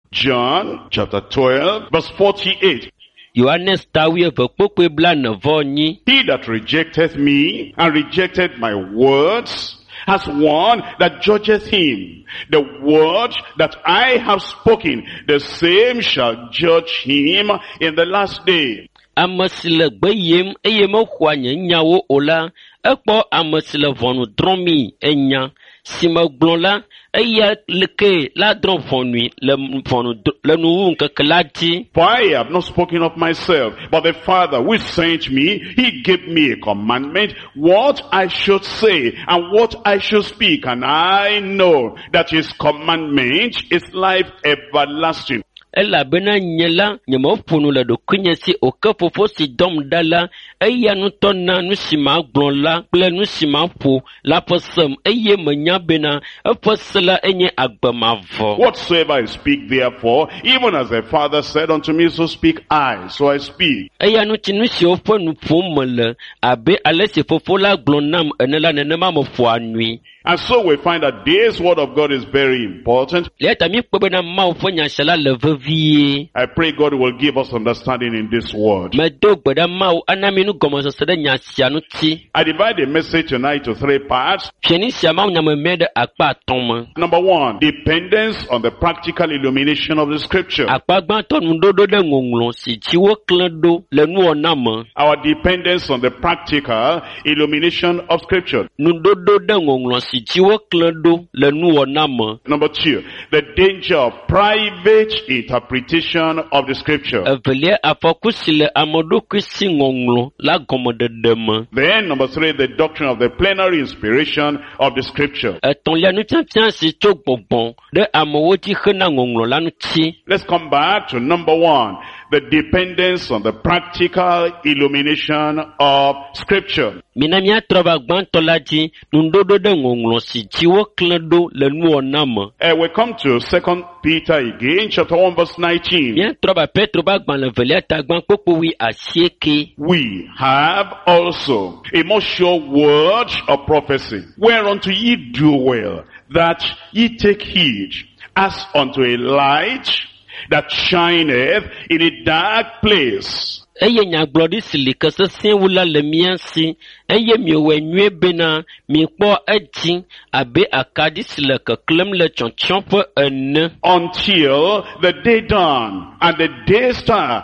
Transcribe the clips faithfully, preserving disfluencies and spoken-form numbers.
John chapter twelve verse forty-eight. Yohanes tawi vekpokpe bla nevo nyi. He that rejecteth me and rejected my words has one that judgeth him. The word that I have spoken, the same shall judge him in the last day. Amasile gbeyem eye me xɔ nye nyawo o la, ekpɔ amasile vɔnu drɔmi enya. Si me gblɔ la, eya leke la drɔ vɔnui le vɔnu le nuwu nkeke la dzi. For I have not spoken of myself, but the Father which sent me, he gave me a commandment, what I should say and what I should speak, and I know that his commandment is life everlasting. Elabena nye la nye me ƒonu le ɖokuinye si oke fofo si dɔm ɖa la, eya nutɔ na nu si ma gblɔ la kple nu si ma ƒo la ƒe sem, eye menya bena eƒe se la enye agbe mavɔ. Whatsoever I speak therefore, even as the Father said unto me, so speak I, so I speak. Eya ŋuti nu siwo ƒe nu ƒom mele abe ale si fofo la gblɔ nam ene la nenema me ƒoa nui. And so we find that this word of God is very important. I pray God will give us understanding in this word. I divide the message tonight to three parts. Number one, dependence on the practical illumination of the scripture. Our dependence on the practical illumination of scripture. Number two, the danger of private interpretation of the scripture. Then number three, the doctrine of the plenary inspiration of the scripture. Let's come back to number one, the dependence on the practical illumination of scripture. Uh, we come to Second Peter again, chapter one, verse nineteen. We have also a more sure word of prophecy, whereunto ye do well, that ye take heed, as unto a light that shineth in a dark place. Eye nyagbɔɖi si li ke sesẽ wu la le mía si, eye miewɔe nyuie bena miekpɔ edzi abe akaɖi si le keklẽm le tsɔtsɔƒe ene. Until the day dawn and the day star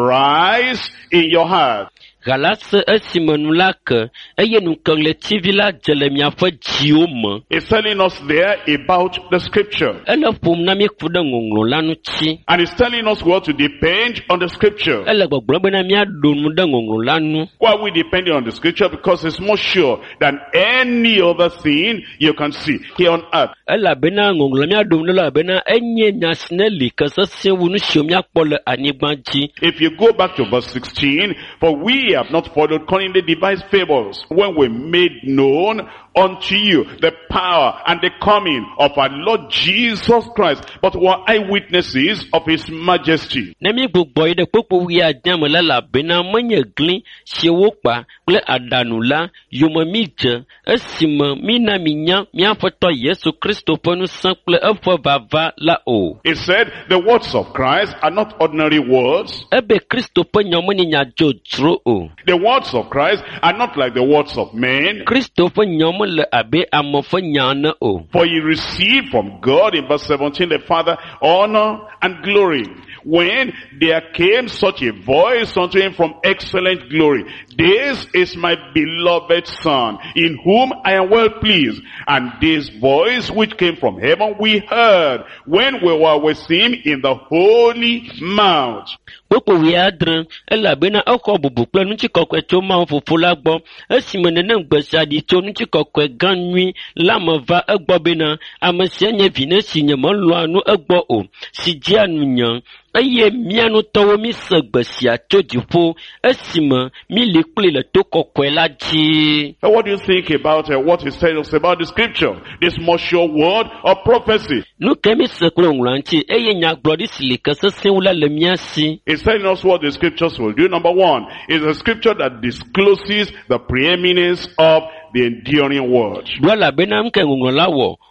arise in your heart. Galase esime nu la ke, eye nukeɣletivi la dze le miaƒe dziwo me. It's telling us there about the scripture. Ele ƒom na mi ku ɖe ŋɔŋlɔ la ŋuti. And it's telling us what to depend on the scripture. Ele gbɔgblɔ bena miaɖo nu ɖe ŋɔŋlɔ la nu. Why are we depending on the scripture? Because it's more sure than any other thing you can see here on earth. Elabena ŋɔŋlɔ miaɖo nu la bena enye nya si ne li ke sesẽ wu nu siwo miakpɔ le anyigba dzi. If you go back to verse sixteen, for we have not followed cunningly devised fables when we made known unto you the power and the coming of our Lord Jesus Christ, but were eyewitnesses of his majesty. Nemi gbogbo ide popo wi adame la la bena menye gli shewokpa kle adanu la yome mi je esime mi na mi nya mi afoto Yesu Kristo ponu san kle efo vava la o. It said the words of Christ are not ordinary words. Ebe Kristo pe nyomoni nya jojro o. The words of Christ are not like the words of men. Kristo pe nyom le abe amofo nyane o. For he received from God in verse seventeen the Father honor and glory, when there came such a voice unto him from excellent glory, this is my beloved Son, in whom I am well pleased. And this voice which came from heaven we heard when we were with him in the holy mount. Popo wi adre elabena ekɔ bubu kple ŋutikɔkɔe tso Mawu Fofo la gbɔ, esime nenem gbesa ɖi tso ŋutikɔkɔe gã nyui la me va egbɔ bena ame sia nye vi ne si nye melɔ̃a nu egbɔ o, si dzia nunya. Eye mia ŋutɔwo mi se gbe sia tso dziƒo esime mi li kpli le to kɔkɔe la dzi. What do you think about uh, what he tells us about the scripture? This more sure word of prophecy. Nu ke mi se kple ŋlɔa ŋuti eye nyagblɔɖi si li ke sesẽwo la le mia si. It's telling us what the scriptures will do. Number one is a scripture that discloses the preeminence of the enduring word. Dua la bena mke ŋlɔ la wɔ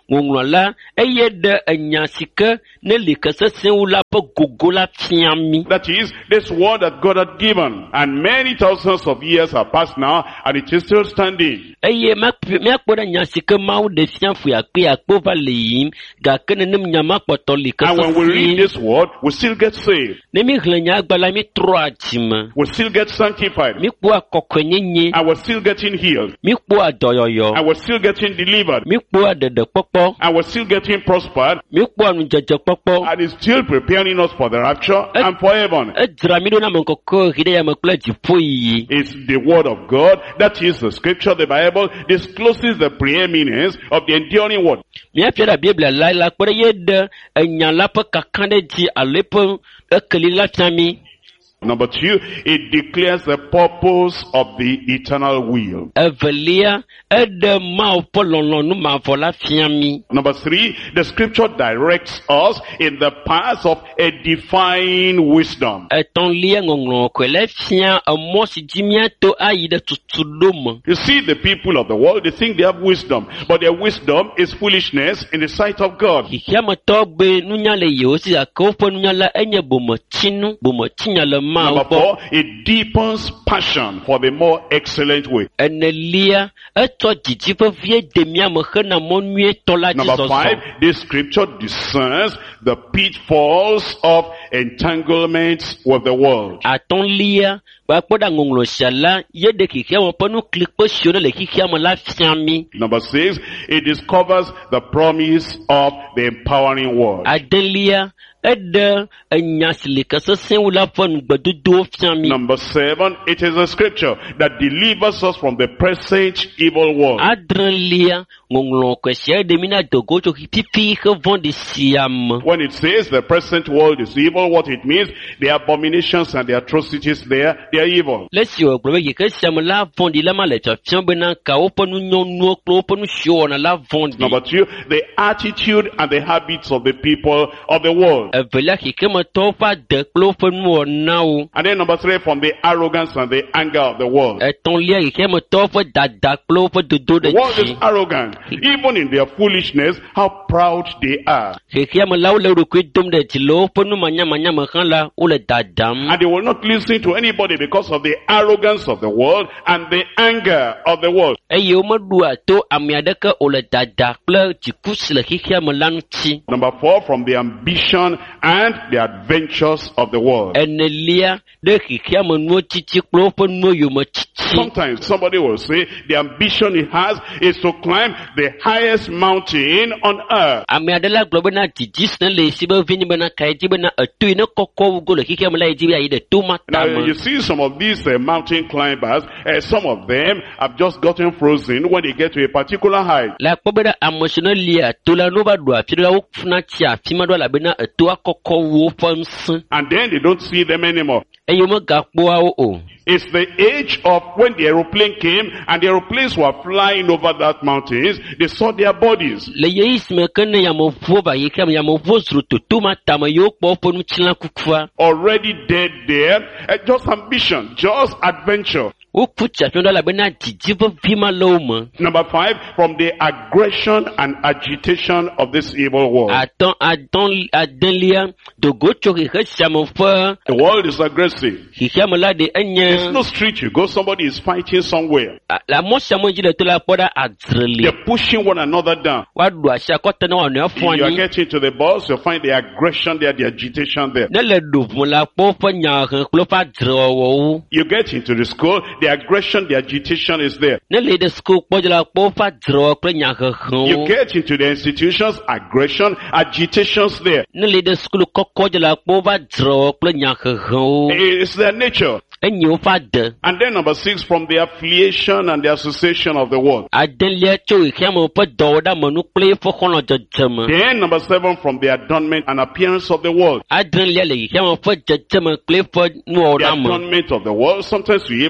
ŋɔŋlɔ la eye ɖe enya si ke ne li ke sesẽwo la ƒe gogo la fiam mi. That is, this word that God had given, and many thousands of years have passed now, and it is still standing. Eye míakpɔ ɖe nya si ke Mawu ɖe fia fu akpe akpo va le yiyim gake nenem nya ma kpɔtɔ li ke And when we read sesẽ. this word, we still get saved. Ne mi hlẽ nya agba la mi trɔa dzime. We still get sanctified. Mi kpɔa kɔkɔenyenye. And we're still getting healed. Mi kpɔa dɔyɔyɔ. And we're still getting delivered. Mi kpɔa ɖeɖekpɔkpɔ. And we're still getting prospered. Mi kpɔa nudzedzekpɔkpɔ. And it's still preparing us for the rapture and for heaven. Edzra mi ɖo na amekɔkɔ ɣi ɖe yame kple dziƒo yiyi. It's the word of God, that is the scripture, the Bible, discloses the preeminence of the enduring word. Míafia ɖe Biblia la la kpe ɖe ye ɖe enya la ƒe kaka ɖe dzi alo eƒe ekeli la fia mi. Number two, it declares the purpose of the eternal will. Evelia eɖe Mawu ƒe lɔlɔ̃nu mavɔ la fia mi. Number three, the scripture directs us in the path of a divine wisdom. Etɔ̃lia ŋɔŋlɔ koe le fia emɔ si dzi míato ayi ɖe tutuɖo me. You see, the people of the world, they think they have wisdom, but their wisdom is foolishness in the sight of God. Xixiametɔ gbe nunya le yewo si gake woƒe nunya la enye bometsinu, bometsinya le Mawu Number gbɔ. four, it deepens passion for the more excellent way. Enelia etsɔ dzidzi ƒe de miame hena mɔ nyuietɔ la dzi Number five, zɔzɔ. this scripture discerns the pitfalls of entanglements with the world. Atɔ̃lia gbakpɔ ɖe ŋɔŋlɔ sia la ye ɖe xixiame ƒe nuklikpe siwo ne le xixiame la fia mi. Number six, it discovers the promise of the empowering word. Adelia eɖe enya si le ke sesẽwo la ƒe nugbedodowo fia mi. Number seven, it is a scripture that delivers us from the present evil world. Adrelia ŋɔŋlɔ koe sia ɖe mi na dogo tso pipi xe vɔ̃ɖi sia me. When it says the present world is evil, what it means, the abominations and the atrocities there, they are evil. Le si wògblɔ be yi ke sia me la vɔ̃ɖi la ma le fiafiam bena ka woƒe nunyɔnuwo kple woƒe nu siwo wɔna la vɔ̃ɖi. Number two, the attitude and the habits of the people of the world. Evelia xixemetɔwo ƒe ade kple woƒe nuwɔnawo. And then number three, from the arrogance and the anger of the world. Etɔ̃lia xixemetɔwo ƒe dada kple woƒe dodo The ɖe world is dzi. arrogant. Even in their foolishness, how proud they are. Xexiamelawo le ɖokui dom ɖe dzi le woƒe numanyamanya me hã la wole dadam. And they will not listen to anybody because of the arrogance of the world and the anger of the world. Eye womeɖua to ame aɖeke wòle dada kple dziku si le xixiame la ŋuti. Number four, from the ambition and the adventures of the world. Enelia ɖe xixiame nuwo titi kple woƒe nuwo yome titi. Sometimes somebody will say the ambition he has is to climb the highest mountain on earth. Ame aɖe la gblɔ bena didi si ne le esi be vi nye bena ka edzi bena eto yi ne kɔkɔ wugo le xixiame la yi dzi be ayi ɖe to ma Now tame. you see some of these uh, mountain climbers, uh, some of them have just gotten frozen when they get to a particular height. La kpɔ be ɖe ame si ne lia to la no va ɖo afi ɖe la wofuna tsi afi ma ɖo elabena etoa kɔkɔ wu woƒe ŋusẽ. And then they don't see them anymore. Eye womegakpɔa wo o. It's the age of when the aeroplane came and the aeroplanes were flying over that mountains. They saw their bodies. Le yeyi si me ke ne yameʋuwo va yi xiame yameʋuwo zru toto ma tame yewo kpɔ woƒe nutsila kukua. Already dead there. Uh, just ambition, just adventure. Woku tsi afi ɖo elabena didi vevi ma le wo me. Number five, from the aggression and agitation of this evil world. Atɔ adɔ adelia dogo tso xixe sia me ƒe The world is aggressive. xixiame la ɖe There's enye. no street you go, somebody is fighting somewhere. Le mɔ sia me dzi le to la kpɔ ɖe adzre li. They're pushing one another down. Woaɖu asi akɔte ne woanɔe If fɔ you are anyi. getting to the bus, you find the aggression there, the agitation there. Ne le ɖoʋu la kpɔ woƒe nyahe kple woƒe adzrewɔwɔwo. You get into the school, the aggression, the agitation is there. Ne le ɖe sukuu kpɔ dzi la kpɔ woƒe adzrewɔ kple You nyahehewo. get into the institutions, aggression, agitations there. Ne le ɖe sukulu kɔkɔ dzi la kpɔ woƒe adzrewɔ kple nyahehewo. It's their nature. Enyi woƒe ade. And then number six, from the affiliation and the association of the world. Adelia tso xiame ƒe dɔwɔɖamenu kple eƒe xɔlɔ dzedzeme. Then number seven, from the adornment and appearance of the world. Adrelia le xiame ƒe dzedzeme kple eƒe The nuwɔɖame. adornment of the world. Sometimes you even ask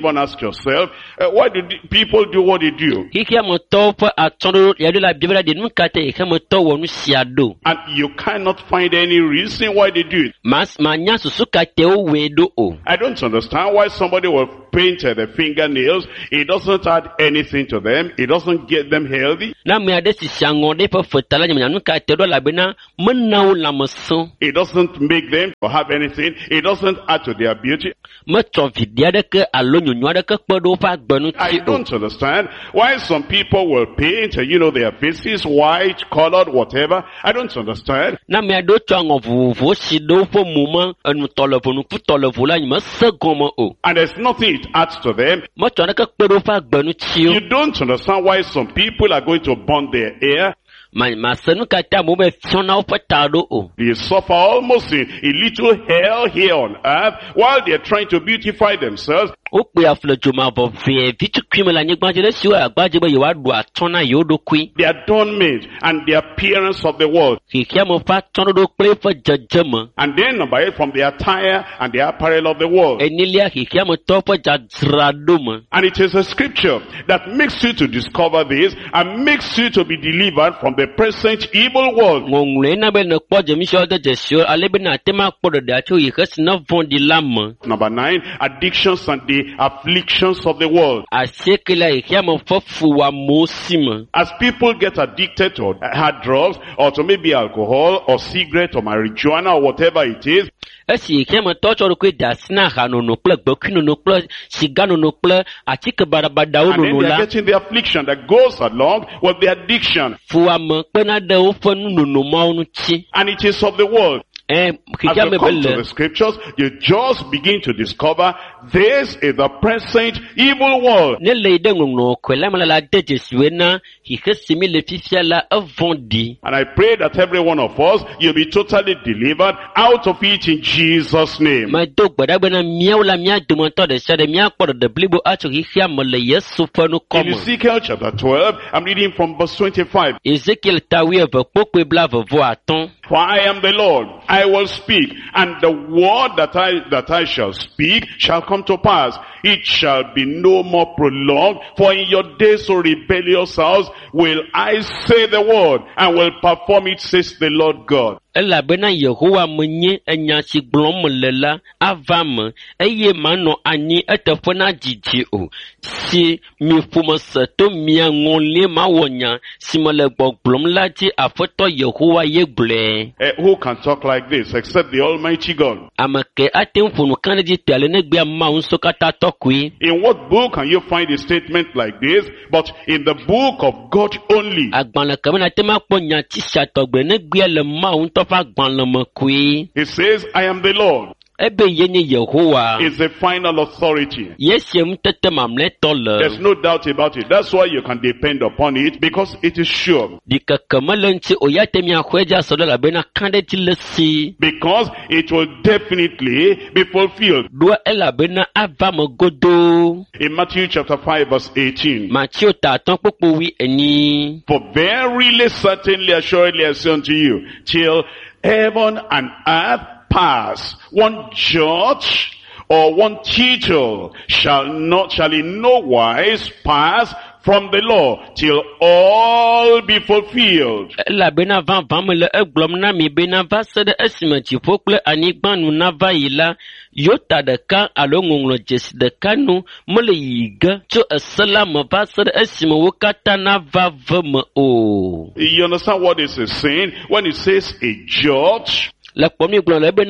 yourself, uh, why do the people do what they do? Hiki amoto pa atondo ya de la Bible de nkate hiki moto wonu siado. And you cannot find any reason why they do it. Mas manya susu kate o wedo o. I don't understand why somebody will paint uh, the fingernails. It doesn't add anything to them. It doesn't get them healthy. Na me ade si siangode pa fotala nyanya nkate do la bena menawo la maso. It doesn't make them to have anything. It doesn't add to their beauty. I I don't understand why some people will paint, you know, their faces white, colored, whatever. I don't understand. And there's nothing it adds to them. You don't understand why some people are going to burn their hair. They suffer almost a, a little hell here on earth while they're trying to beautify themselves. The adornment and the appearance of the world. And then number eight, from the attire and the apparel of the world. And it is a scripture that makes you to discover this and makes you to be delivered from the present evil world. Number nine, addictions and the afflictions of the world. As people get addicted to hard drugs or to maybe alcohol or cigarette or marijuana or whatever it is, and then they are getting the affliction that goes along with the addiction. And it is of the world. As you come to the scriptures, you just begin to discover this is the present evil world. And I pray that every one of us, you'll be totally delivered out of it in Jesus' name. In Ezekiel chapter twelve, I'm reading from verse twenty-five. For I am the Lord, I will speak, and the word that I that I shall speak shall come to pass. It shall be no more prolonged, for in your days, O rebellious house, will I say the word, and will perform it, says the Lord God. Elabena Yehowa menye enyasi gblɔm le la ava me eye manɔ anyi etefena dzidzi o si mi ƒomese to mia ŋɔlie mawɔnya si me le gbɔgblɔm la dzi aƒetɔ Yehowa ye gblɔe. Uh, who can talk like this except the Almighty God? Ame ke ate ŋu ƒo nu kan ɖe dzi te ale ne gbea Mawu ŋusɔ katã tɔkoe. In what book can you find a statement like this? But in the book of God only. Agbalẽ ke mena te ma kpɔ nyatsi sia tɔgbe ne gbea le Mawu ŋutɔ. It says, I am the Lord. It's the final authority. There's no doubt about it. That's why you can depend upon it, because it is sure. Because it will definitely be fulfilled. In Matthew chapter five verse eighteen. For verily, certainly, assuredly I say unto you, till heaven and earth pass, one jot or one tittle shall not, shall in no wise pass from the law till all be fulfilled. Yota deka alo ngonglo jesi deka nu mole yiga cho esela me va se esime wo kata na va veme o. You understand what this is saying when it says a judge? That's like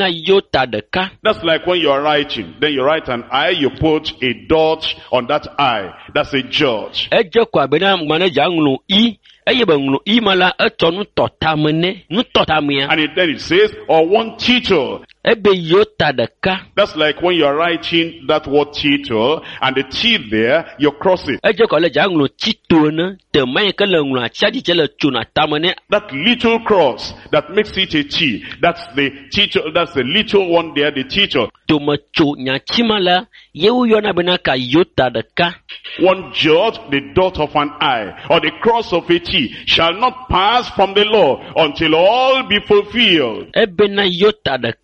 when you are writing, then you write an I, you put a dot on that I. That's a judge. And it, then it says, or one tittle. That's like when you are writing that word tittle, and the T there, you cross it. That little cross that makes it a T, that's the tittle, that's the little one there, the tittle. One jot, the dot of an I, or the cross of a T, shall not pass from the law until all be fulfilled.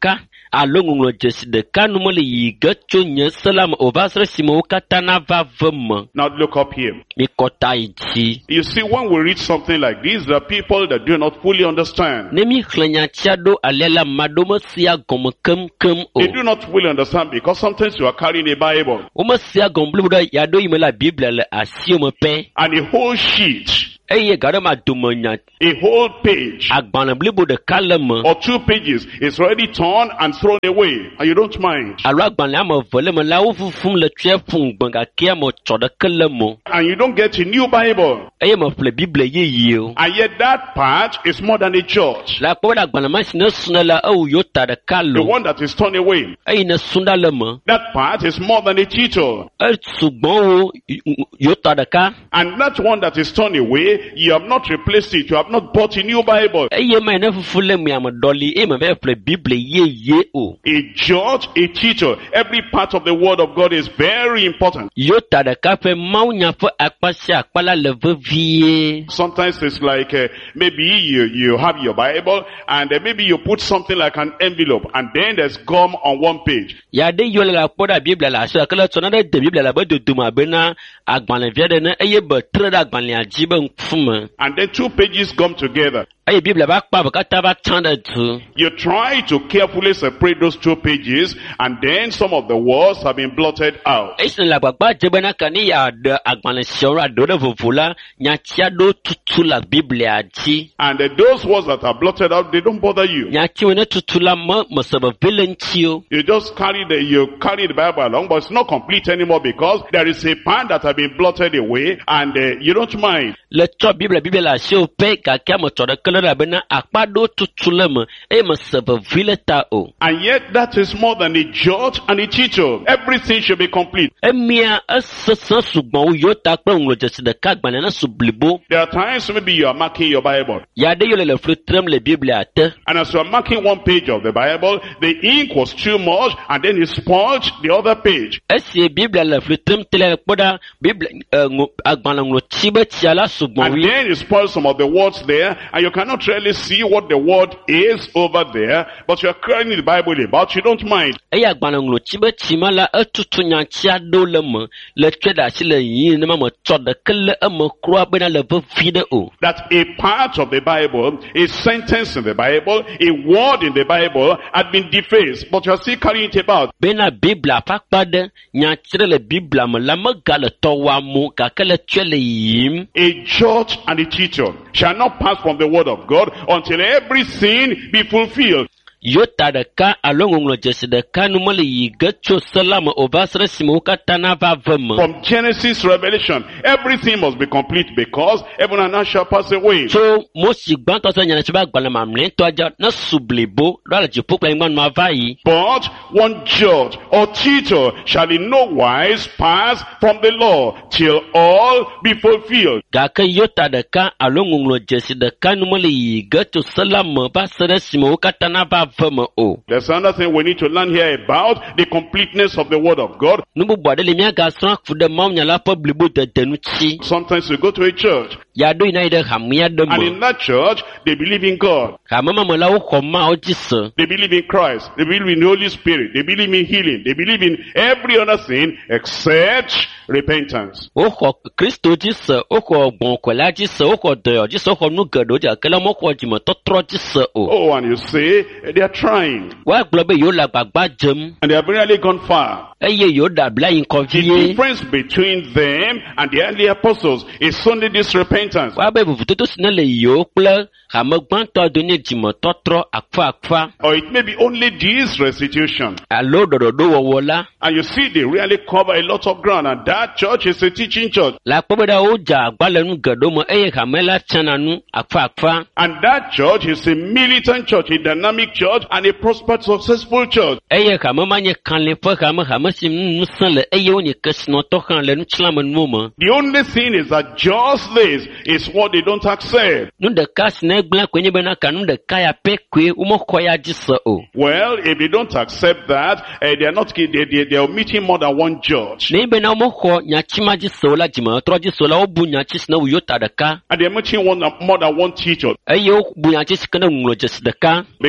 alo ŋuŋlɔ dzesi ɖeka nu mele yi ge tso nye se la me o va se ɖe esime wo katã nava ve me. Now look up here. Mi kɔta yi dzi. You see, when we read something like this, there are people that do not fully understand. Ne mi xlẽ nyatsia ɖo alia la ma ɖo me sia gɔme kemkem o. They do not fully understand because sometimes you are carrying a Bible Wo me sia gɔme blibo ɖe ya ɖo yi me la Biblia le asiwo me pɛ. and a whole sheet, Eye ga ɖe ma dome nya a whole page agbalẽ blibo ɖeka le me. or two pages is already torn and thrown away and you don't mind. Alo agbalẽ ame eve le me la wo fufum le tria fun gbẽ gake ame tsɔ ɖeke le me. And you don't get a new Bible. Eye me ƒle Biblia yeye o. And yet that part is more than a jot. Le akpɔ be agbalẽ ma si ne suna la ewu yota ɖeka The lo. one that is torn away, Eye ne suna le me. that part is more than a title. Esugbɔn wo yota ɖeka. And that one that is torn away, you have not replaced it. You have not bought a new Bible. Eye ma ne fufu le me ame dɔli eye me va ƒle Biblia yeye o. A jot, a title. Every part of the word of God is very important. Yota ɖeka ƒe mawunya ƒe akpa sia akpa la le vevie. Sometimes it's like uh, maybe you, you have your Bible and uh, maybe you put something like an envelope and then there's gum on one page. Ya de yo le la kpɔ ɖe Biblia le asi ke le tsɔ na ɖe de Biblia la be dodome abena agbalẽvia ɖe ne eye be tre ɖe agbalẽa dzi be ŋkume. And then two pages come together. Eye Biblia ƒe akpa be katã va tsã ɖe du. You try to carefully separate those two pages and then some of the words have been blotted out. Esi le agbagba dze bena ke ne ya ɖe agbalẽ siawo aɖewo ɖe vovo la nyatsia ɖo tutu le Biblia dzi. And uh, those words that are blotted out, they don't bother you. Nyatsiwo ne tutu la me me se veve le ŋuti o. You just carry the, you carry the Bible along, but it's not complete anymore because there is a part that have been blotted away and uh, you don't mind. Le tsɔ Biblia Biblia le asiwo pɛ gake ame tsɔ ɖeke le ɖe bena akpa ɖo tutu le me eye me se vevi le ta o. And yet that is more than a jot and a title. Everything should be complete. Emia esesẽ sugbɔn wo yota kple ŋlɔ dzesi ɖeka agbalẽ ne su blibo. There are times maybe you are marking your Bible. Ya ɖe yo le le fli trem le Biblia te. And as you are marking one page of the Bible, the ink was too much and then it spoiled the other page. Esi Biblia le fli trem te le kpɔ ɖa Biblia eh, ŋu- agbalẽ ŋlɔtsi be tsia la sugbɔn And wi. then you spoil some of the words there and you cannot really see what the word is over there, but you are carrying the Bible about, you don't mind. Eye agbalẽ ŋlɔtsi be tsi ma la etutu nyatsia ɖo le me le tsoe ɖe asi le yiyim ne ma me tsɔ ɖeke le eme kura bena le vevi ɖe o. That a part of the Bible, a sentence in the Bible, a word in the Bible had been defaced, but you are still carrying it about. Bena Biblia ƒe akpa ɖe nyatsi ɖe le Biblia me la megale tɔ wɔa mo gake le tsoe le yiyim. A jot and a title shall not pass from the word of God until everything be fulfilled. Yota ɖeka alo ŋɔŋlɔ dzesi ɖeka nu mele yi ge tso se la me o va se ɖe esime wo katã nava ve me. From Genesis to Revelation, everything must be complete because heaven and earth shall pass away. Tso Mosi gbãtɔ se nyana tsi be agbalẽ mamlɛtɔ dza ne su blibo ɖo le dziƒo kple anyigba nu ava yi. But one jot or title shall in no wise pass from the law till all be fulfilled. Gake Yota ɖeka alo ŋɔŋlɔ dzesi ɖeka nu mele yi ge tso se la me va se ɖe esime wo katã nava ve me o. There's another thing we need to learn here about the completeness of the word of God. Nu bubu aɖe le míagasrɔ̃ fu ɖe mawunya la ƒe blibo dede ŋuti. Sometimes you go to a church Ya ɖo yina yi ɖe hamea ɖe and me. in that church they believe in God. Hame ma me la wo xɔ mawo dzi se. They believe in Christ. They believe in the Holy Spirit. They believe in healing. They believe in every other thing except repentance. Wo xɔ Kristo dzi se, wo xɔ gbɔ̃kɔla dzi se, wo xɔ dɔyɔ dzi se, wo xɔ nu geɖewo dzi gake la mo xɔ dzimetɔtrɔ dzi se o. Oh, and you say they are trying Wa gblɔ be yewo le agbagba dzem and they have really gone far. eye yewo ɖe abla yi ŋkɔ The vie. difference between them and the early apostles is only this repentance. Wa be vovototo si ne le yewo kple hame gbãtɔ do nye dzimetɔtrɔ akfa akfa Or it may be only this restitution. alo ɖɔɖɔɖo wɔwɔ la. And you see they really cover a lot of ground and that church is a teaching church. La kpɔ be ɖa wo dze agba le nu geɖewo me eye hame la tsana nu akfa akfa. And that church is a militant church, a dynamic church and a prospered, successful church. Eye hame ma nye kalẽ ƒe hame hame si nu ŋusẽ le eye wonye kesinɔtɔ hã le nutslãme nuwo me. The only thing is that just this is what they don't accept. Nu ɖeka si ne gblẽ koe nye bena ka nu ɖeka ya pɛ koe womexɔ ya dzi se o. Well, if they don't accept that, uh, they are not, they, they, they are omitting more than one judge. Ne bena womexɔ nyatsi ma dzi se o la dzimetɔtrɔ dzi se o la wobu nyatsi si ne wo Yota ɖeka And they are omitting one, more than one teacher. eye wobu nyatsi si ke ne ŋlɔ dzesi ɖeka. Because it says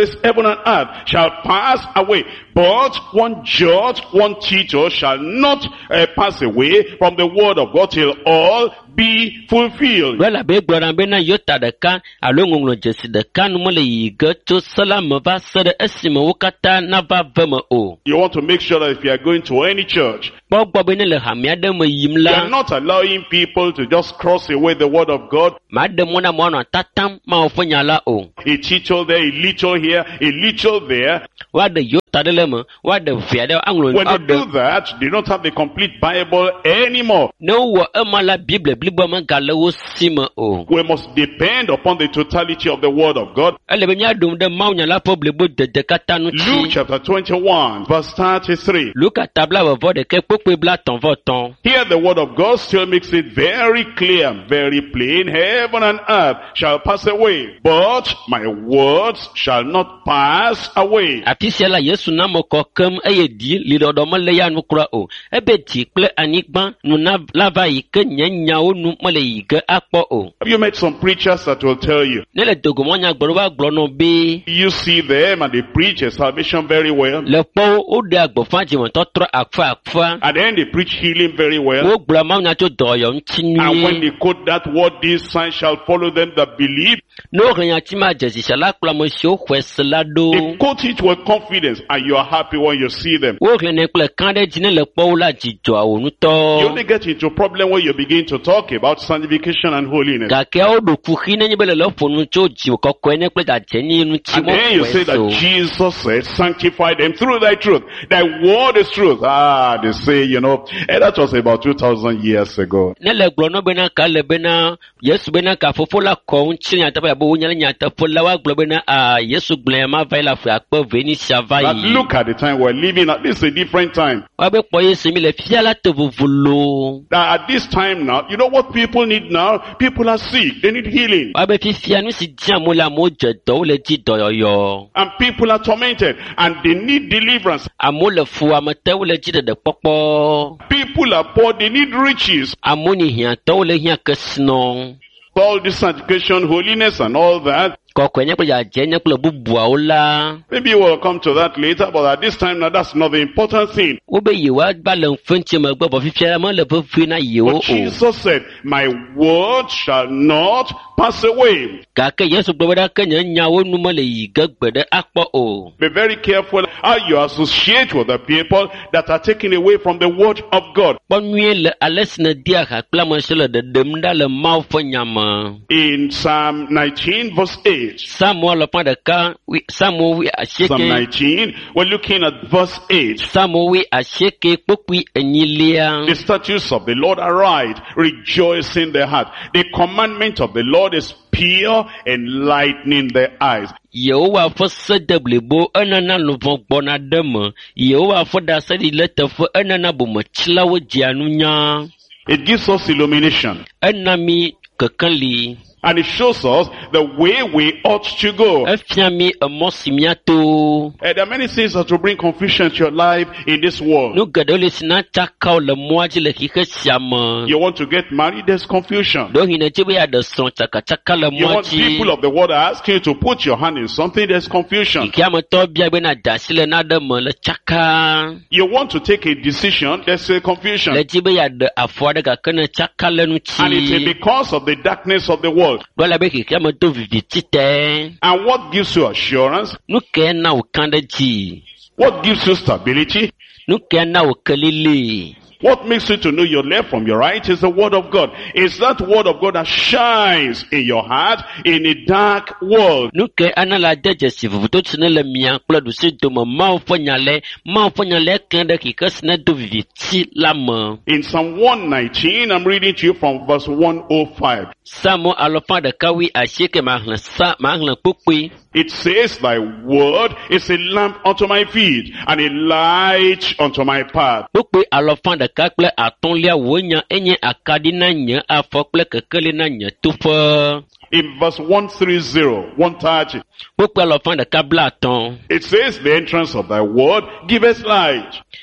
says, heaven and earth shall pass away, but one jot, one tittle shall not uh, pass away from the word of God till all be fulfilled. Wala be gbɔna bena yota ɖeka alo ŋɔŋlɔ dzesi ɖeka nu mele yi ge tso se la me va se ɖe esime wo katã nava ve me o. You want to make sure that if you are going to any church, Kpɔ gbɔ be ne le hame aɖe me yim you la, are not allowing people to just cross away the word of God. maɖe mɔ na mɔ anɔ tatam Mawu ƒe nya la o. A tittle there, a little here, a little there. Woaɖe yota ɖe le me, woaɖe vi aɖe aŋlɔ When they do aɖe. that, they don't have the complete Bible anymore. Ne wowɔ ema la Bible blibo megale wo si me o. We must depend upon the totality of the word of God. Ele be míaɖom ɖe Mawu nya la ƒe blibo dede katã Luke ŋuti. chapter twenty-one, verse thirty-three. Luka tabla vɔvɔ ɖeke kpekpe bla tɔn vɔ tɔn. Here the word of God still makes it very clear, very plain. Heaven and earth shall pass away, but my words shall not pass away. Afi sia la Yesu na me kɔkem eye di li ɖɔɖɔ mele ya nu kura o. Ebe dzi kple anyigba nu na la va yi ke nye nyawo nu mele yi ge akpɔ o. Have you met some preachers that will tell you? Ne le dogomɔ nyagblɔɖo va gblɔ nɔ be You see them and they preach a salvation very well. le kpɔ wo ɖe agbɔfa dzimetɔtrɔ akfa akfa. And then they preach healing very well. Wo gblɔ Mawu nya tso dɔyɔ ŋuti And when nyuie. they quote that word, these signs shall follow them that believe. Ne wo hlẽ nyati ma dze zi sia la kplɔ ame siwo xɔe se la They ɖo. quote it with confidence and you are happy when you see them. Wo hlẽ nɛ kple kã ɖe dzi ne le kpɔ wo la dzidzɔa wo You ŋutɔ. only get into problem when you begin to talk about sanctification and holiness. Gake wo ɖo kuxi nenye be le le ƒo nu tso dziwò kɔkɔe ne kple dzadzenyi ŋuti And then you say mɔ that Jesus said, sanctify them through thy truth. Thy word is truth. Ah, they say, you know, eh, that was about two thousand years ago. ne le gblɔ nɔ bena ka le bena Yesu bena ka fofo la kɔ ŋuti nyateƒe abe wonya le nyateƒe la woagblɔ bena a Yesu gblɔ ya ma va yi le aƒe akpe ve ni sia va But yi. look at the time we're living at. This is a different time. Woabe kpɔ Yesu mi le fia la te vovo loo. That at this time now, you know what people need now? People are sick. They need healing. Woabe fifia nu si di amewo le amewo dze dɔ wo le dzi dɔyɔyɔ. And people are tormented. And they need deliverance. Amewo le fu ame te wo le dzi ɖeɖe kpɔkpɔ. People are poor. They need riches. Amewo ni hiãtɔ wo le hiã kesinɔ. All this sanctification, holiness and all that. Kɔkɔe nye kple dzadze nye kple bubuawo la. Maybe we'll come to that later, but at this time now, that's not the important thing. Wobe yewoa va le ŋfeŋtsi megbe vɔ fifia mele vevie na yewo But o. Jesus said, my word shall not pass away. Gake Yesu gblɔ be ɖa ke nye nyawo nu mele yi ge gbe ɖe akpɔ o. Be very careful how you associate with the people that are taken away from the word of God. Kpɔ nyuie le ale si ne di aha kple ame si le ɖeɖem ɖa le Mawu ƒe nya me. In Psalm nineteen verse eight. Samuel lɔƒã ɖeka wi Samuel wi Psalm asieke. nineteen, we're looking at verse eight. Samuel wi asieke kpokpui enyilia. The statutes of the Lord are right, rejoice in the heart. The commandment of the Lord is pure, enlightening the eyes. Yehowa ƒe se de blibo enana luvɔ gbɔna ɖe me. Yehowa ƒe ɖaseɖi le teƒe enana bometsilawo dzea nunya. It gives us illumination. Ena mi kekeli. And it shows us the way we ought to go. Efia mi emɔ si miato. And there are many things that will bring confusion to your life in this world. Nu geɖewo le si na tsakawo le mɔa dzi le xixe sia me. You want to get married, there's confusion. Ɖo hin dzi be yeaɖe srɔ̃ tsakatsaka le You mɔa want people dzi. of the world are asking you to put your hand in something, there's confusion. Ike ametɔ bia be na da asi le naɖe me le tsaka. You want to take a decision, there's a confusion. Le dzi be yeaɖe afɔ aɖe gake ne tsaka le nu And it's tsi. because of the darkness of the world. Ɖo la be xixe ametɔ viviti tɛ. And what gives you assurance? Nu ke na wò kã ɖe dzi. What gives you stability? Nu ke na wò kelele. What makes you to know your left from your right is the word of God. It's that word of God that shines in your heart in a dark world. Nu ke ana la de dzesi vovoto si ne le mia kple ɖusi dome Mawu ƒe nya lɛ. Mawu ƒe nya lɛ klẽ ɖe xixe si ne do viviti la me. In Psalm one nineteen, I'm reading to you from verse one oh five. Samuel alɔƒã ɖeka wi asieke mahlẽ sa mahlẽ kpokpoe. It says, thy word is a lamp unto my feet and a light unto my path. Kpokpoe alɔƒã ɖeka kple atɔ̃lia wò nya enye akaɖi na nye afɔ kple kekeli na nye toƒe. In verse one thirty, one thirty, Kpokpoe alɔƒã ɖeka bla atɔ̃. it says, the entrance of thy word giveth light.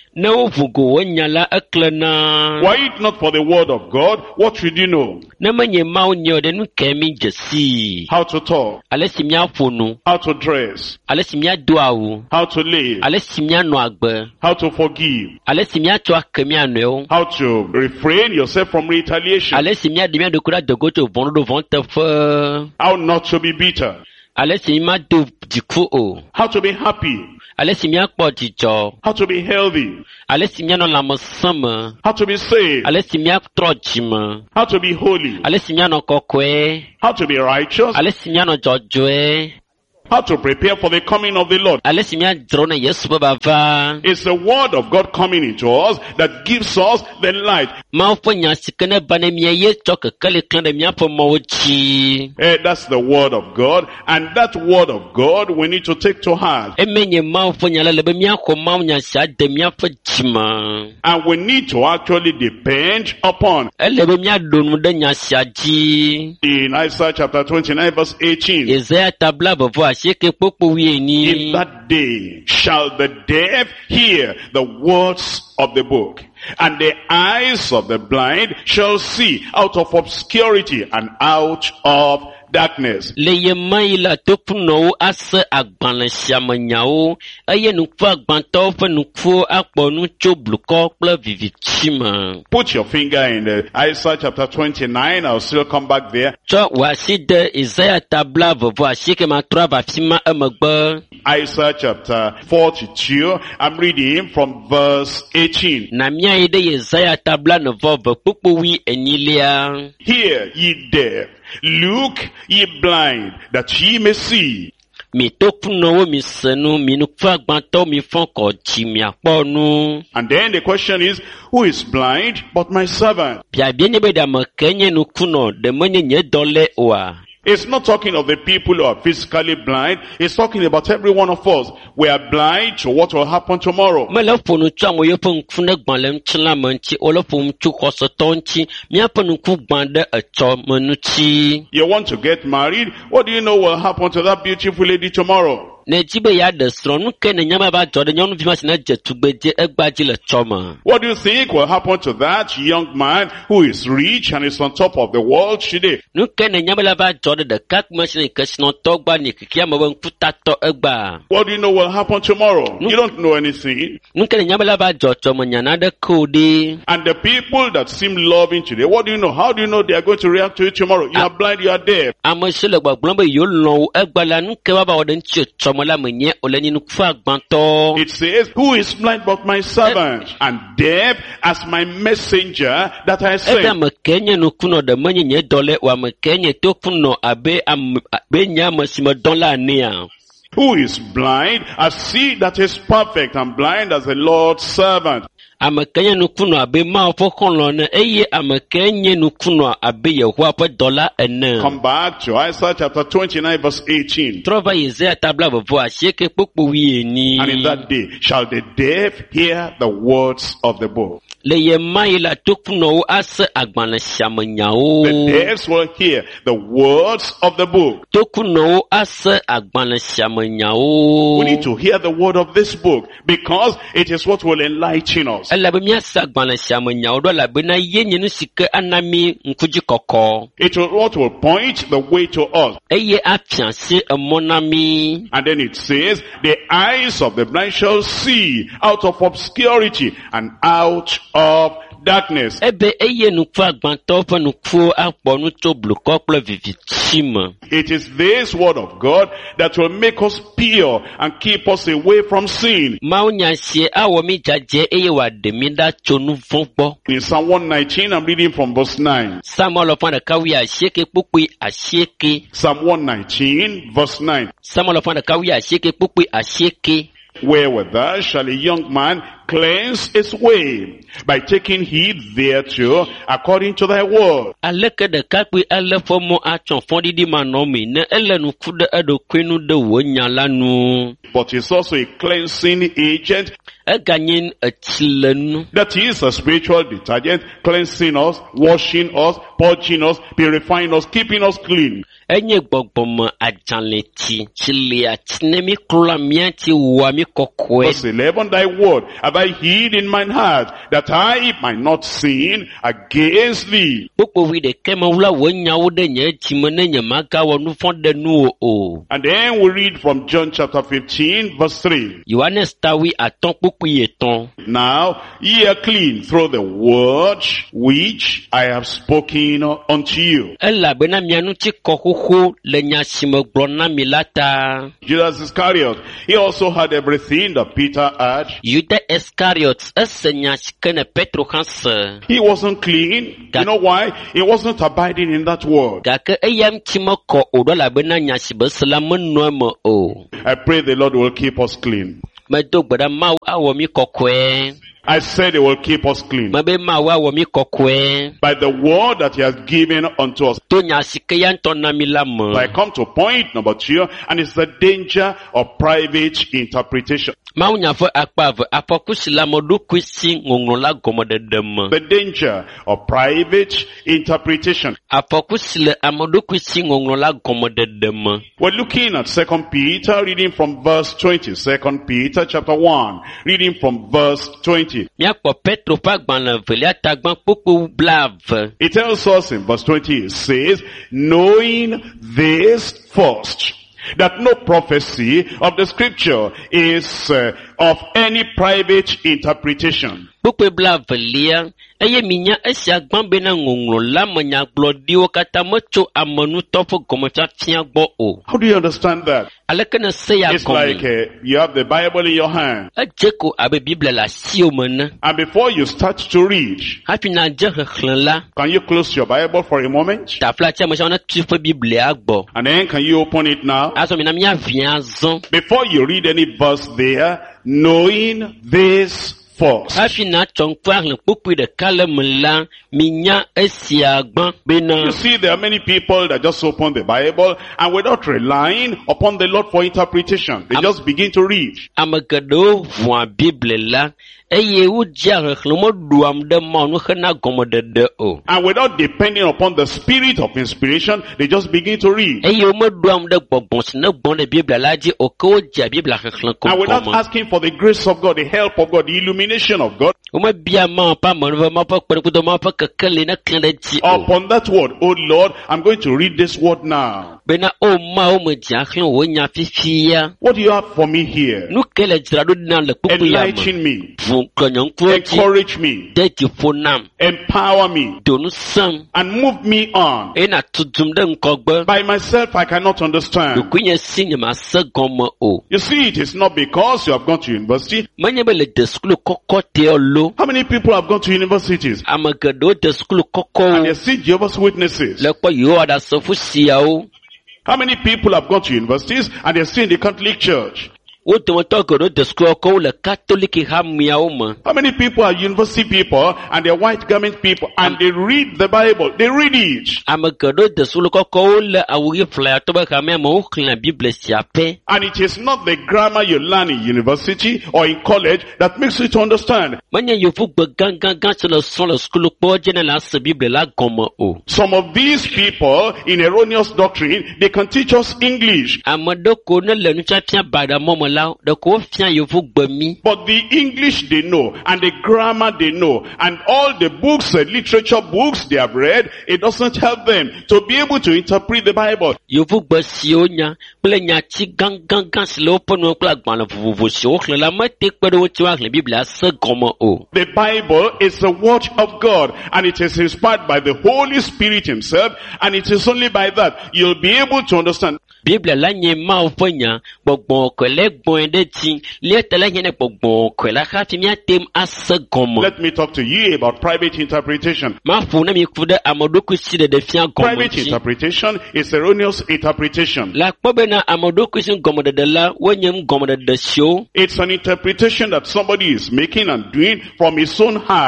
Ne wo vugo wo nya la ekle na. Were it not for the word of God, what should you know? Ne menye ma wo nye de nu kemi jesi. How to talk, Alesi mia fonu. how to dress, Alesi mia do awu. how to live, Alesi mia no agbe. how to forgive, Alesi mia to akemi anyo. how to refrain yourself from retaliation, Alesi mia de mia do kura de goto vondo do vonte fe. how not to be bitter, Alesi mia do diku o. how to be happy, Alesi mia kpo dijo. how to be healthy, Alesi mia no la mosama. how to be saved, Alesi mia trojima. how to be holy, Alesi mia no kokwe. how to be righteous, Alesi mia no jojoe. how to prepare for the coming of the Lord. Alesi mia drone Yesu baba. It's the word of God coming into us that gives us the light. Ma fo nya sikene bane mia ye choke kale klande mia po mochi. Eh, that's the word of God, and that word of God we need to take to heart. Emenye ma fo nya lebe mia ko ma nya sha de mia fo jima. And we need to actually depend upon. Elebe mia donu de nya sha ji. In Isaiah chapter twenty-nine verse eighteen, Isaiah tabla bavo asheke popo wi in eni. that day shall the deaf hear the words of the book, and the eyes of the blind shall see out of obscurity and out of darkness. Le ye mai la topuno ase agbanle siamenyawo. Eye nukfu agbanto fe nukfu akpo nu tso bluko kple vivitima. Put your finger in the Isaiah chapter twenty-nine. I'll still come back there. Tso wasi de Isaiah tabla vovo asheke matroa vafima emegbe. Isaiah chapter forty-two. I'm reading from verse eighteen. Na mia ide Isaiah tabla no vovo popo wi enilia. Hear ye deaf, look ye blind, that ye may see. Mi topuno wo mi senu mi nukfu agbanto mi fonko ji mi akponu. And then the question is, who is blind but my servant? Bia bienye be da me kenye nukuno de menye nye dole oa. It's not talking of the people who are physically blind. It's talking about every one of us. We are blind to what will happen tomorrow. Me le fonu tso mo ye fe nku ne gban le ntsila me ntsi o le fonu tso kɔsɔtɔ ntsi mia pe nuku gban ɖe etsɔ me nutsi. You want to get married? What do you know will happen to that beautiful lady tomorrow? Ne dzi be ya ɖe srɔ̃ nu ke ne nyama ba dzɔ ɖe nyɔnuvi ma si ne dze tugbedze egbadzi le tsɔ me. What do you think will happen to that young man who is rich and is on top of the world today? Nu ke ne nyama la ba dzɔ ɖe ɖekakpuime si ne kesinɔtɔ gba ne kikia me be ŋkutatɔ egba. What do you know will happen tomorrow? You don't know anything. Nu ke ne nyama la ba dzɔ tsɔ me nyana ɖe ke o ɖe. And the people that seem loving today, what do you know? How do you know they are going to react to it tomorrow? You are blind, you are deaf. Ame si le gbagblɔm be yewo lɔ̃ wo egba la nu ke wa ba wɔ ɖe ŋuti tsɔ me la me nye o le nyi nuku agbãtɔ. It says, who is blind but my servant, and deaf as my messenger that I Ega sent. me ke nye nukunɔ ɖe menye nye dɔ le wa me ke nye tokunɔ abe ame abe nye ame si me dɔ la enea. Who is blind as he that is perfect, and blind as the Lord's servant. Ame ke nye nukunɔ abe Mawu ƒe xɔlɔ̃ ene eye ame ke nye nukunɔ abe Yehowa ƒe dɔla ene. Come back to Isaiah chapter twenty-nine verse eighteen. Trɔ va Isaiah tabla vovo asieke kpokpo wi eni. And in that day shall the deaf hear the words of the book. Le ye ma ye la tokunɔwo ase agbalẽ siame nyawo. The deaf will hear the words of the book. Tokunɔwo ase agbalẽ siame nyawo. We need to hear the word of this book because it is what will enlighten us. Elabe míase agbalẽ siame nyawo ɖo elabena ye nye nu si ke ana mi ŋkudzi kɔkɔ. It will what will point the way to us. Eye afia se emɔ na mi. And then it says, the eyes of the blind shall see out of obscurity and out of darkness. Ebe eye nuku agbãtɔwo ƒe nukuwo akpɔ nu tso blukɔ kple viviti me. It is this word of God that will make us pure and keep us away from sin. Mawu nya sie awɔ mi dzadze eye wòaɖe mi ɖa tso nu vɔ̃ gbɔ. In Psalm one nineteen, I'm reading from verse nine. Samuel lɔƒã ɖeka wi asieke kpokpoe asieke. Psalm one nineteen, verse nine. Samuel lɔƒã ɖeka wi asieke kpokpoe asieke. Wherewithal shall a young man cleanse his way, by taking heed thereto according to thy word. Aleke ɖekakpui ele ƒe mɔ atsɔ fɔɖiɖi manɔme ne ele nuku ɖe eɖokui nu ɖe wò nya la nu. But it's also a cleansing agent. Eganye etsilenu. That is a spiritual detergent, cleansing us, washing us, purging us, purifying us, keeping us clean. enye gbogbome ajanleti chile atinemi klula mianti wami kokwe. Verse eleven, thy word have I hid in mine heart, that I might not sin against thee. Popo vi de kema wula wenya wude nye timene nye maga wanu fonde nu o. And then we read from John chapter fifteen, verse three. Yohanes tawi aton popo yeton. Now ye are clean through the word which I have spoken unto you. Ela bena mianu ti kokuku le nyasime glona milata. Judas Iscariot, he also had everything that Peter had. Judas Iscariot esenya sikene Petro hanse. He wasn't clean. You know why? He wasn't abiding in that word. Gake eyam timoko odola bena nyasibe selama noemo o. I pray the Lord will keep us clean. Medo gbada mau awomi kokwe. I said he will keep us clean by Mabe mau awomi kokwe. the word that he has given unto us. To nyasike yantona milamo. So I come to point number two, and it's the danger of private interpretation. Mau nyafo akpave apokusila modu kwisi ngongola gomodedem. The danger of private interpretation. Apokusile amodu kwisi ngongola gomodedem. We're looking at Second Peter, reading from verse twenty. Second Peter chapter one, reading from verse twenty. Miakpo Petro pagban le velia tagban popo blave. It tells us in verse twenty, it says, knowing this first, that no prophecy of the scripture is uh, of any private interpretation. Popo blave lia. Eye minya esi agban bena ngonglo la manya glodiwo kata mocho amonu tofo gomocha tiagbo o. How do you understand that? Alekena seya It's like uh, you have the Bible in your hand, Ejeko abe Bible la sio mena. and before you start to read, Hafi na je khla. can you close your Bible for a moment? Ta fla cha mo na tu fo Bible agbo. And then can you open it now? Aso mi na mi avian zon. Before you read any verse there, knowing this first. Hafi na chonkwa le popo de kale mla minya esi agban bena. You see, there are many people that just open the Bible and without relying upon the Lord for interpretation, they just begin to read. Amagado voa Bible la. Eye u jare khlomo duam de monu khana gomodede o. And without depending upon the spirit of inspiration, they just begin to read. Eye u mo duam de gbongbon ne bon de Bible la ji o ko ja Bible khlan ko. And without asking for the grace of God, the help of God, the illumination of God, O ma bia ma pa mo ma pa ko ko ma pa kakele na klan de ji o. upon that word, oh Lord, I'm going to read this word now. Bena o ma o mo ja khlan wo nya fifia. What do you have for me here? Nu kele jira do na le popo ya ma. Enlighten me, Fu kanyang ko ji. encourage me, De ti fonam. empower me, Donu sam. and move me on. E na tudum de nkogbe. By myself, I cannot understand. Du kunya sinya ma se gomo o. You see, it is not because you have gone to university. Manya be le de skulu kokote o lo. How many people have gone to universities Amagado de skulu and koko. they see Jehovah's Witnesses? Le kwa yo ada sofu siya o. How many people have gone to universities and they see in the Catholic Church? O te mo to go de skulu ko le Catholic ha mia o ma. How many people are university people and they're white garment people and they read the Bible? They read it. Amagado de skulu koko le awuye fly to ba ka me mo klan Bible sia pe. And it is not the grammar you learn in university or in college that makes you to understand. Manya yo fu gbe gan gan gan se le son le skulu po jene la se Bible la gomo o. Some of these people in erroneous doctrine, they can teach us English. Amado ko ne le nu cha pia bada mo mo la de ko fia yo fu gbe mi. But the English they know and the grammar they know and all the books and literature books they have read, it doesn't help them to be able to interpret the Bible. Yo fu gbe si o nya ple nya chi gan gan gan se le o ponu kla gban le vuvu si o kle la ma te pe do ti wa kle Bible a se gomo o. The Bible is the word of God and it is inspired by the Holy Spirit himself, and it is only by that you'll be able to understand. Bible la nye ma o fanya gbogbo ko le gbon de tin le tele nye ne gbogbo ko la kha ti mi atem ase gomo. Let me talk to you about private interpretation. Ma fu na mi ku de amodo ku si de de fia gomo. Private interpretation is erroneous interpretation. La ko be na amodo ku si gomo de de la wonyem gomo de de sio. It's an interpretation that somebody is making and doing from his own heart.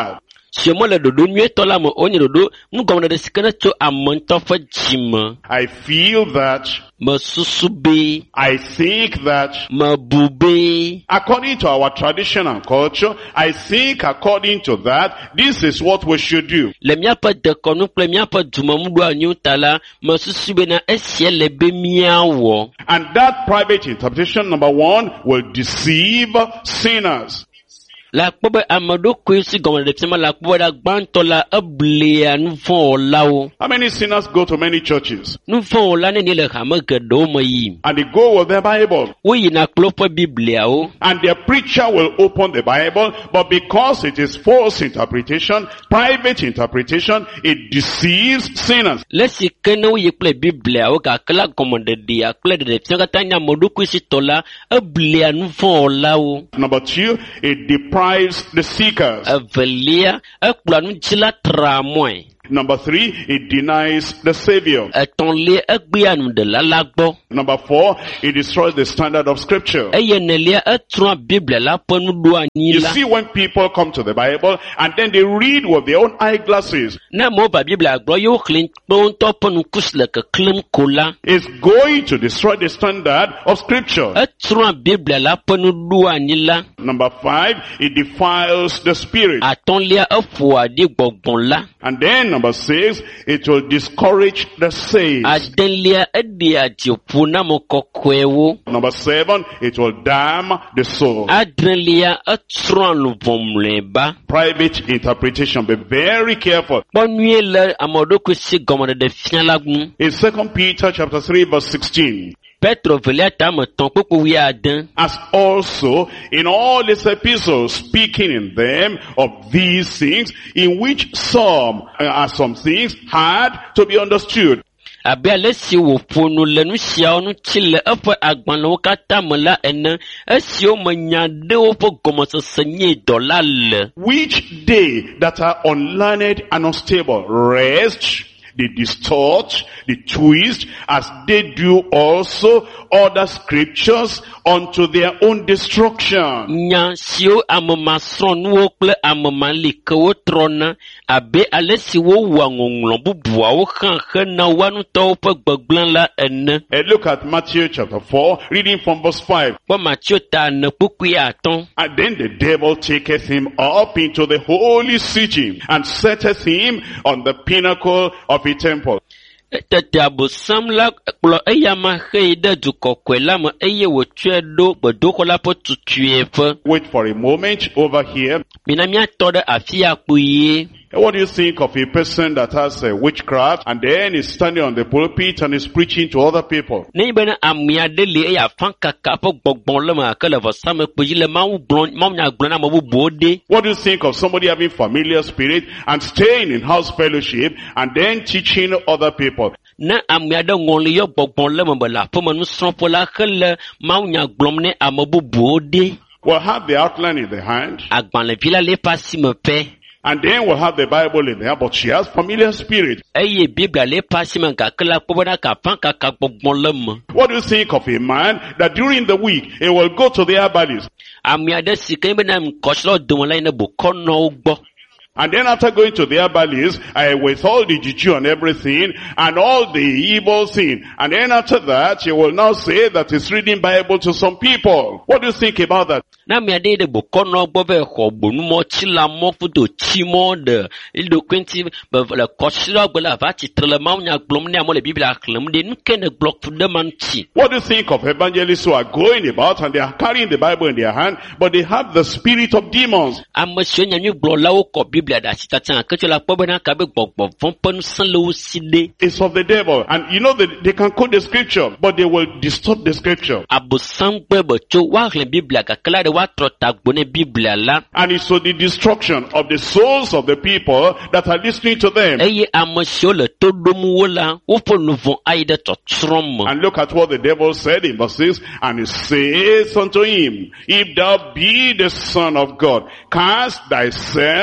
si mo le dodo nyuetɔ la me onye dodo nugɔme ɖe si ke ne tso ame ŋutɔ ƒe dzime. I feel that, Me susu be, I think that, me bu be, according to our tradition and culture, I think according to that, this is what we should do. le míaƒe dekɔnu kple míaƒe dumemuɖoanyiwo ta la, me susu be na esia le be míawɔ. And that private interpretation, number one, will deceive sinners. La akpɔ be ame ɖokoe si gɔme ɖe fiama la akpɔ be ɖa gbãtɔ la eblia nuvɔ̃wɔlawo. How many sinners go to many churches? Nuvɔ̃wɔla ne le hame geɖewo me yim. And they go with their Bible. Woyina kple woƒe Bibliawo. And their preacher will open the Bible, but because it is false interpretation, private interpretation, it deceives sinners. Le si ke ne woyi kple Bibliawo gake la gɔmeɖeɖea kple ɖeɖefia katã nye ame ɖokui si tɔ la eblia nuvɔ̃wɔlawo. Number two, it deprives the seekers. Evelia ekplɔa nudzila trea mɔe. Number three, it denies the Savior. Etɔ̃lia egbea nuɖela la gbɔ. Number four, it destroys the standard of Scripture. Eye enelia etrɔa Biblia la ƒe nuɖoanyi You la. see, when people come to the Bible and then they read with their own eyeglasses, Ne amewo va Biblia gbɔ ye woxlẽ kpe wo ŋutɔ ƒe nuku si le keklẽm ko la. it's going to destroy the standard of Scripture. Etrɔa Biblia la ƒe nuɖoanyi la. Number five, it defiles the Spirit. Atɔ̃lia eƒoa ɖi gbɔgbɔ la. And then number six, it will discourage the saints. Adelia eɖia dziƒo na ame kɔkɔewo. Number seven, it will damn the soul. Adrelia etrɔa luvɔ mlɔeba. Private interpretation. Be very careful. Kpɔ nyuie le ame ɖokui si gɔmeɖeɖe fia la ŋu. In Second Peter chapter three verse sixteen, Petro velia tame tɔn kpokpo wuiade. as also in all his epistles, speaking in them of these things, in which some uh, are some things hard to be understood. Abe ale si wòƒo nu le nu siawo ŋuti le eƒe agbalẽwo katã me la ene, esiwo me nya ɖe woƒe gɔmesese nye dɔ la le. Which they that are unlearned and unstable wrest, they distort, they twist, as they do also other scriptures unto their own destruction. Nya siwo amemasrɔ̃nuwo kple amemalikewo trɔna abe ale si wowɔa ŋɔŋlɔ bubuawo hã hena woa ŋutɔwo ƒe gbegblẽ la ene. And look at Matthew chapter four, reading from verse five. Kpɔ Matthew ta ne kpukpui atɔ̃. And then the devil taketh him up into the holy city, and setteth him on the pinnacle of a temple. Tete abosam la kplɔ eya ma xee ɖe dukɔkɔe la me eye wòtsɔe ɖo gbedoxɔ la ƒe tutuiƒe. Wait for a moment over here. Mina míatɔ ɖe afi ya kpuie. What do you think of a person that has a witchcraft and then is standing on the pulpit and is preaching to other people? Ne yi bena ame aɖe li eye afã kaka ƒe gbɔgbɔ le me gake le vɔsamekpe dzi le Mawu gblɔm, Mawu nya gblɔm na ame bubuwo ɖe. What do you think of somebody having familiar spirit and staying in house fellowship and then teaching other people? Ne ame aɖe ŋɔli yɔ gbɔgbɔ le me be le aƒeme nusrɔ̃ƒe la hele Mawu nya gblɔm ne ame bubuwo ɖe. We'll have the outline in the hand. Agbalẽvi la le eƒe asime pɛ. And then we'll have the Bible in there, but she has familiar spirit. Eye Biblia le eƒe asime gake la kpɔ bena kafã kaka gbɔgbɔ le me. What do you think of a man that during the week he will go to the herbalists? Ame aɖe si ke bena ŋkɔsrɔ̃ dome la yina bokɔnɔwo gbɔ. And then after going to the herbalists, uh, with all the juju and everything, and all the evil thing, and then after that, you will now say that he's reading Bible to some people. What do you think about that? Na ame aɖe ɖe bokɔnɔ gbɔ be xɔ bonumɔ tsila mɔ ƒodo tsi mɔ ɖe eɖokui ŋuti le kɔsrɔ̃ gbe la va tsitre le Mawu nya gblɔm ne amewo le Biblia xlẽm ɖe nu ke ne gblɔ ɖe ma ŋuti. What do you think of evangelists who are going about and they are carrying the Bible in their hand, but they have the spirit of demons? Ame siwo nya nyuigblɔlawo kɔ Biblia ɖe asi tata ke tso la kpɔ bena kabe gbɔgbɔ vɔ̃ ƒe ŋusẽ le wo si ɖe. It's of the devil. And you know that they can quote the scripture, but they will distort the scripture. Abosam gbe be tso woaxlẽ Biblia gake la ɖe woatrɔ tagbo ne Biblia la. And it's so the destruction of the souls of the people that are listening to them. Eye ame siwo le to ɖom wo la, woƒe nu vɔ̃ ayi ɖe tsɔtsrɔ̃ me. And look at what the devil said in verse six. And he says unto him, if thou be the Son of God, cast thyself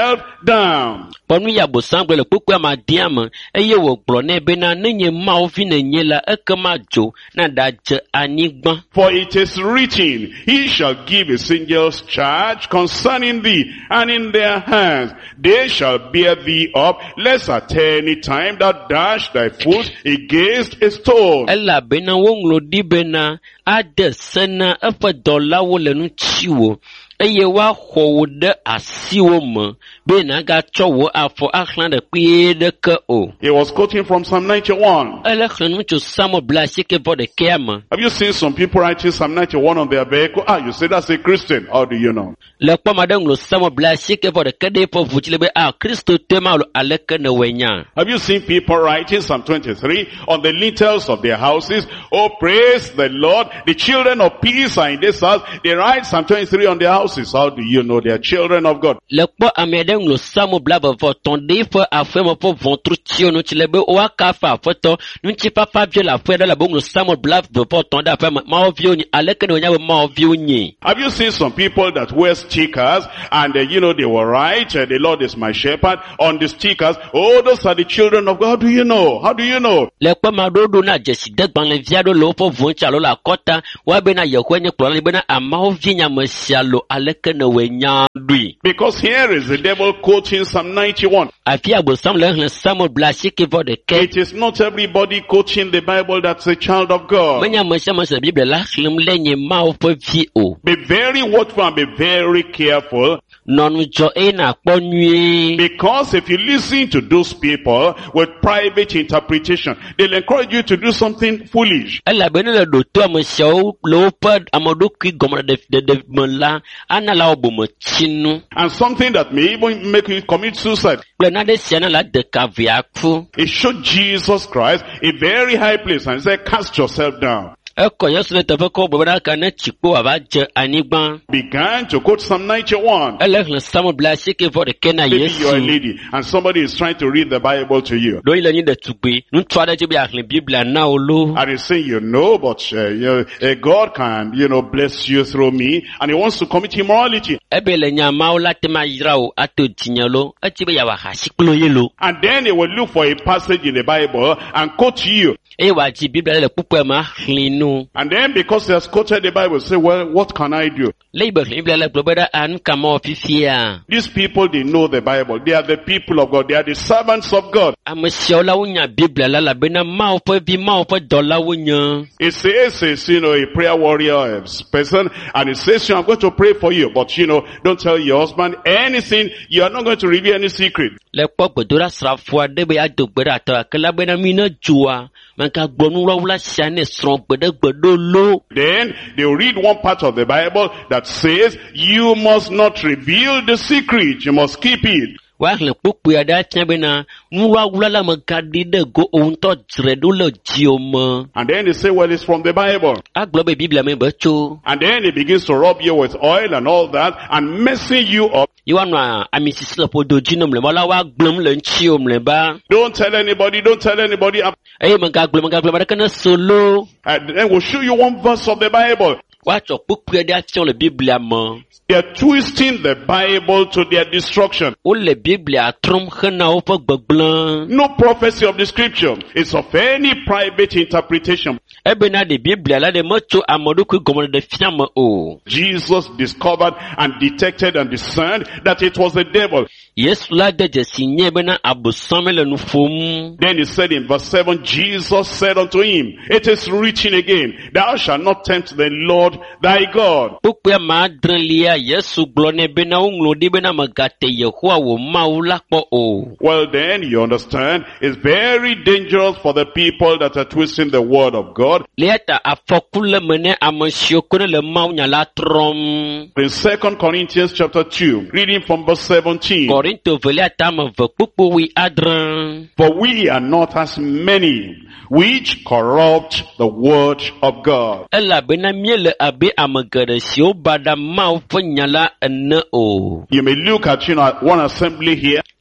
down. Ponu ya bosam gbe le kpukpe ma diame eye wo gblɔ nɛ bena nenye Mawu vi nenye la ekema dzo na dadze anyigba. For it is written, he shall give his angels charge concerning thee, and in their hands they shall bear thee up, lest at any time thou dash thy foot against a stone. Elabena woŋlɔ ɖi bena ade se na eƒe dɔlawo le ŋutiwò, eye woaxɔ wò ɖe asiwo me be nàgatsɔ wò afɔ axlã ɖe kpuie ɖeke o. He was quoting from Psalm ninety-one. Ele xlẽnu tso Samuel bla asieke vɔ ɖekea me. Have you seen some people writing Psalm ninety-one on their vehicle? Ah, you say that's a Christian. How do you know? Le kpɔma ɖe ŋlɔ Samuel bla asieke vɔ ɖeke ɖe eƒe ʋu dzi le be ah Kristo tema lo aleke ne wòe nya. Have you seen people writing Psalm twenty-three on the lintels of their houses? Oh, praise the Lord. The children of peace are in this house. They write Psalm twenty-three on their houses. How do you know they are children of God? Le kpɔ ame ɖe ŋlɔ Samuel bla bevɔ tɔn ɖe eƒe aƒeme ƒe ʋɔtrutsiwo ŋuti le be woaka fa aƒetɔ ŋutifafa vie le aƒe ɖe le be ŋlɔ Samuel bla bevɔ tɔn ɖe aƒeme mawuviwo nye aleke ne wonya be mawuviwo nye. Have you seen some people that wear stickers and uh, you know they will write uh, the Lord is my shepherd on the stickers? Oh, those are the children of God. How do you know? How do you know? Le kpɔ ma ɖo ɖo na dzesi de gbalẽvi aɖewo le woƒe ʋu ŋuti alo le akɔta woabe na Yehowa nye kplɔla bena amawuvi nyame sia lo aleke ne wòe nya ɖoe. Because here is the devil quoting Psalm ninety-one. Afi agbosam le xlẽ Samuel bla asieke vɔ ɖeke. It is not everybody quoting the Bible that's a child of God. Menye ame sia ame si le Biblia la xlẽm le nye Mawu ƒe vi o. Be very watchful and be very careful. Nɔnu dzɔ eye nakpɔ nyuie. Because if you listen to those people with private interpretation, they'll encourage you to do something foolish. Elabena le ɖoto ame siawo le woƒe ameɖokui gɔmeɖeɖe me la, ana la wo bometsinu. And something that may even make you commit suicide. Kple naɖe sia na la de ka via ku. It showed Jesus Christ a very high place and said, cast yourself down. Ekɔ Yesu le teƒe kɔ bebe ɖaka ne tsikpo wòava dze anyigba. Began to quote Psalm ninety-one. Ele xlẽ Samuel bla asieke vɔ ɖeke na Maybe you're a Yesu. lady and somebody is trying to read the Bible to you. Ɖo yi le nyi ɖetugbi, ŋutsu aɖe dzi be yaxlẽ Biblia na wo lo. And he's saying, you know, but uh, you know, uh, God can, you know, bless you through me. And he wants to commit immorality. Ebe le nya mawo la tema yra wo ato dzinya lo. Eti be yawa hasi kplo ye lo. And then he will look for a passage in the Bible and quote to you. Eye wòadzi Biblia le kpukpoe me axlẽ nu. And then because he has quoted the Bible, say, well, what can I do? Le yi be xlẽ Biblia le gblɔ be ɖa anu ka mawɔ fifia. These people, they know the Bible. They are the people of God. They are the servants of God. Ame siawo la wonya Biblia la labena Mawu ƒe vi Mawu ƒe dɔlawo nye. It says, it's, you know, a prayer warrior person, and it says, I'm going to pray for you, but, you know, don't tell your husband anything. You are not going to reveal any secret. Le kpɔ gbedoɖa srafo aɖe be ado gbe ɖe atɔ ake la bena mi ne dzoa, megagblɔ nuwɔwɔ sia ne srɔ̃ gbe ɖe gbe ɖo lo. Then they will read one part of the Bible that says, you must not reveal the secret. You must keep it. Woaxlẽ kpukpui aɖe atia bena nuwɔwɔ la megaɖi ɖe go o ŋutɔ dzre ɖo le dziwo me. And then they say, well, it's from the Bible. Agblɔ be Biblia me be tso. And then he begins to rub you with oil and all that and messing you up. Ye woanɔ ami sisi le ƒodo dzi ne mlɔeba la woagblẽm le ŋutiwo mlɔeba. Don't tell anybody, don't tell anybody. Eye megagblɔ megagblɔ be ɖeke ne solo. And then we'll show you one verse of the Bible. Woatsɔ kpukpui aɖe atia le Biblia me. They are twisting the Bible to their destruction. Wole Biblia trɔm hena woƒe gbegblẽ. No prophecy of the scripture is of any private interpretation. Ebena ɖe Biblia la ɖe metso ameɖokui gɔmeɖeɖe fia me o. Jesus discovered and detected and discerned that it was the devil. Yesu la de dzesi nye bena abosame le nu ƒom. Then he said in verse seven, Jesus said unto him, it is written again, thou shalt not tempt the Lord thy God. Kpukpua ma adrelia Yesu gblɔ nɛ bena woŋlɔ ɖi bena megate Yehowa wò Mawu la kpɔ o. Well then, you understand, it's very dangerous for the people that are twisting the word of God. Lia ta afɔku le me ne ame siwo ko ne le Mawu nya la trɔm. In Second Corinthians chapter two, reading from verse seventeen. Korinto velia tame ve kpukpui adre. For we are not as many which corrupt the word of God. Elabena míele abe ame geɖe siwo ba ɖa Mawu ƒe nya la ene o. You may look at, you know, one assembly here.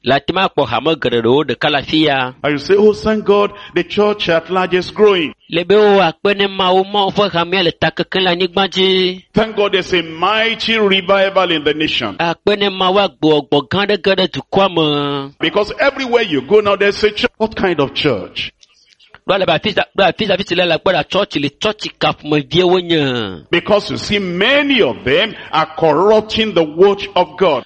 La tema po hama gerero de kalafia. And you say, oh, thank God, the church at large is growing. Lebeo akpene mau mau fo hamia le takakela nigbaji. Thank God there's a mighty revival in the nation. Akpene mau agbo ogbo gande gande tu kwama. Because everywhere you go now, there's a church. What kind of church? Because you see, many of them are corrupting the word of God.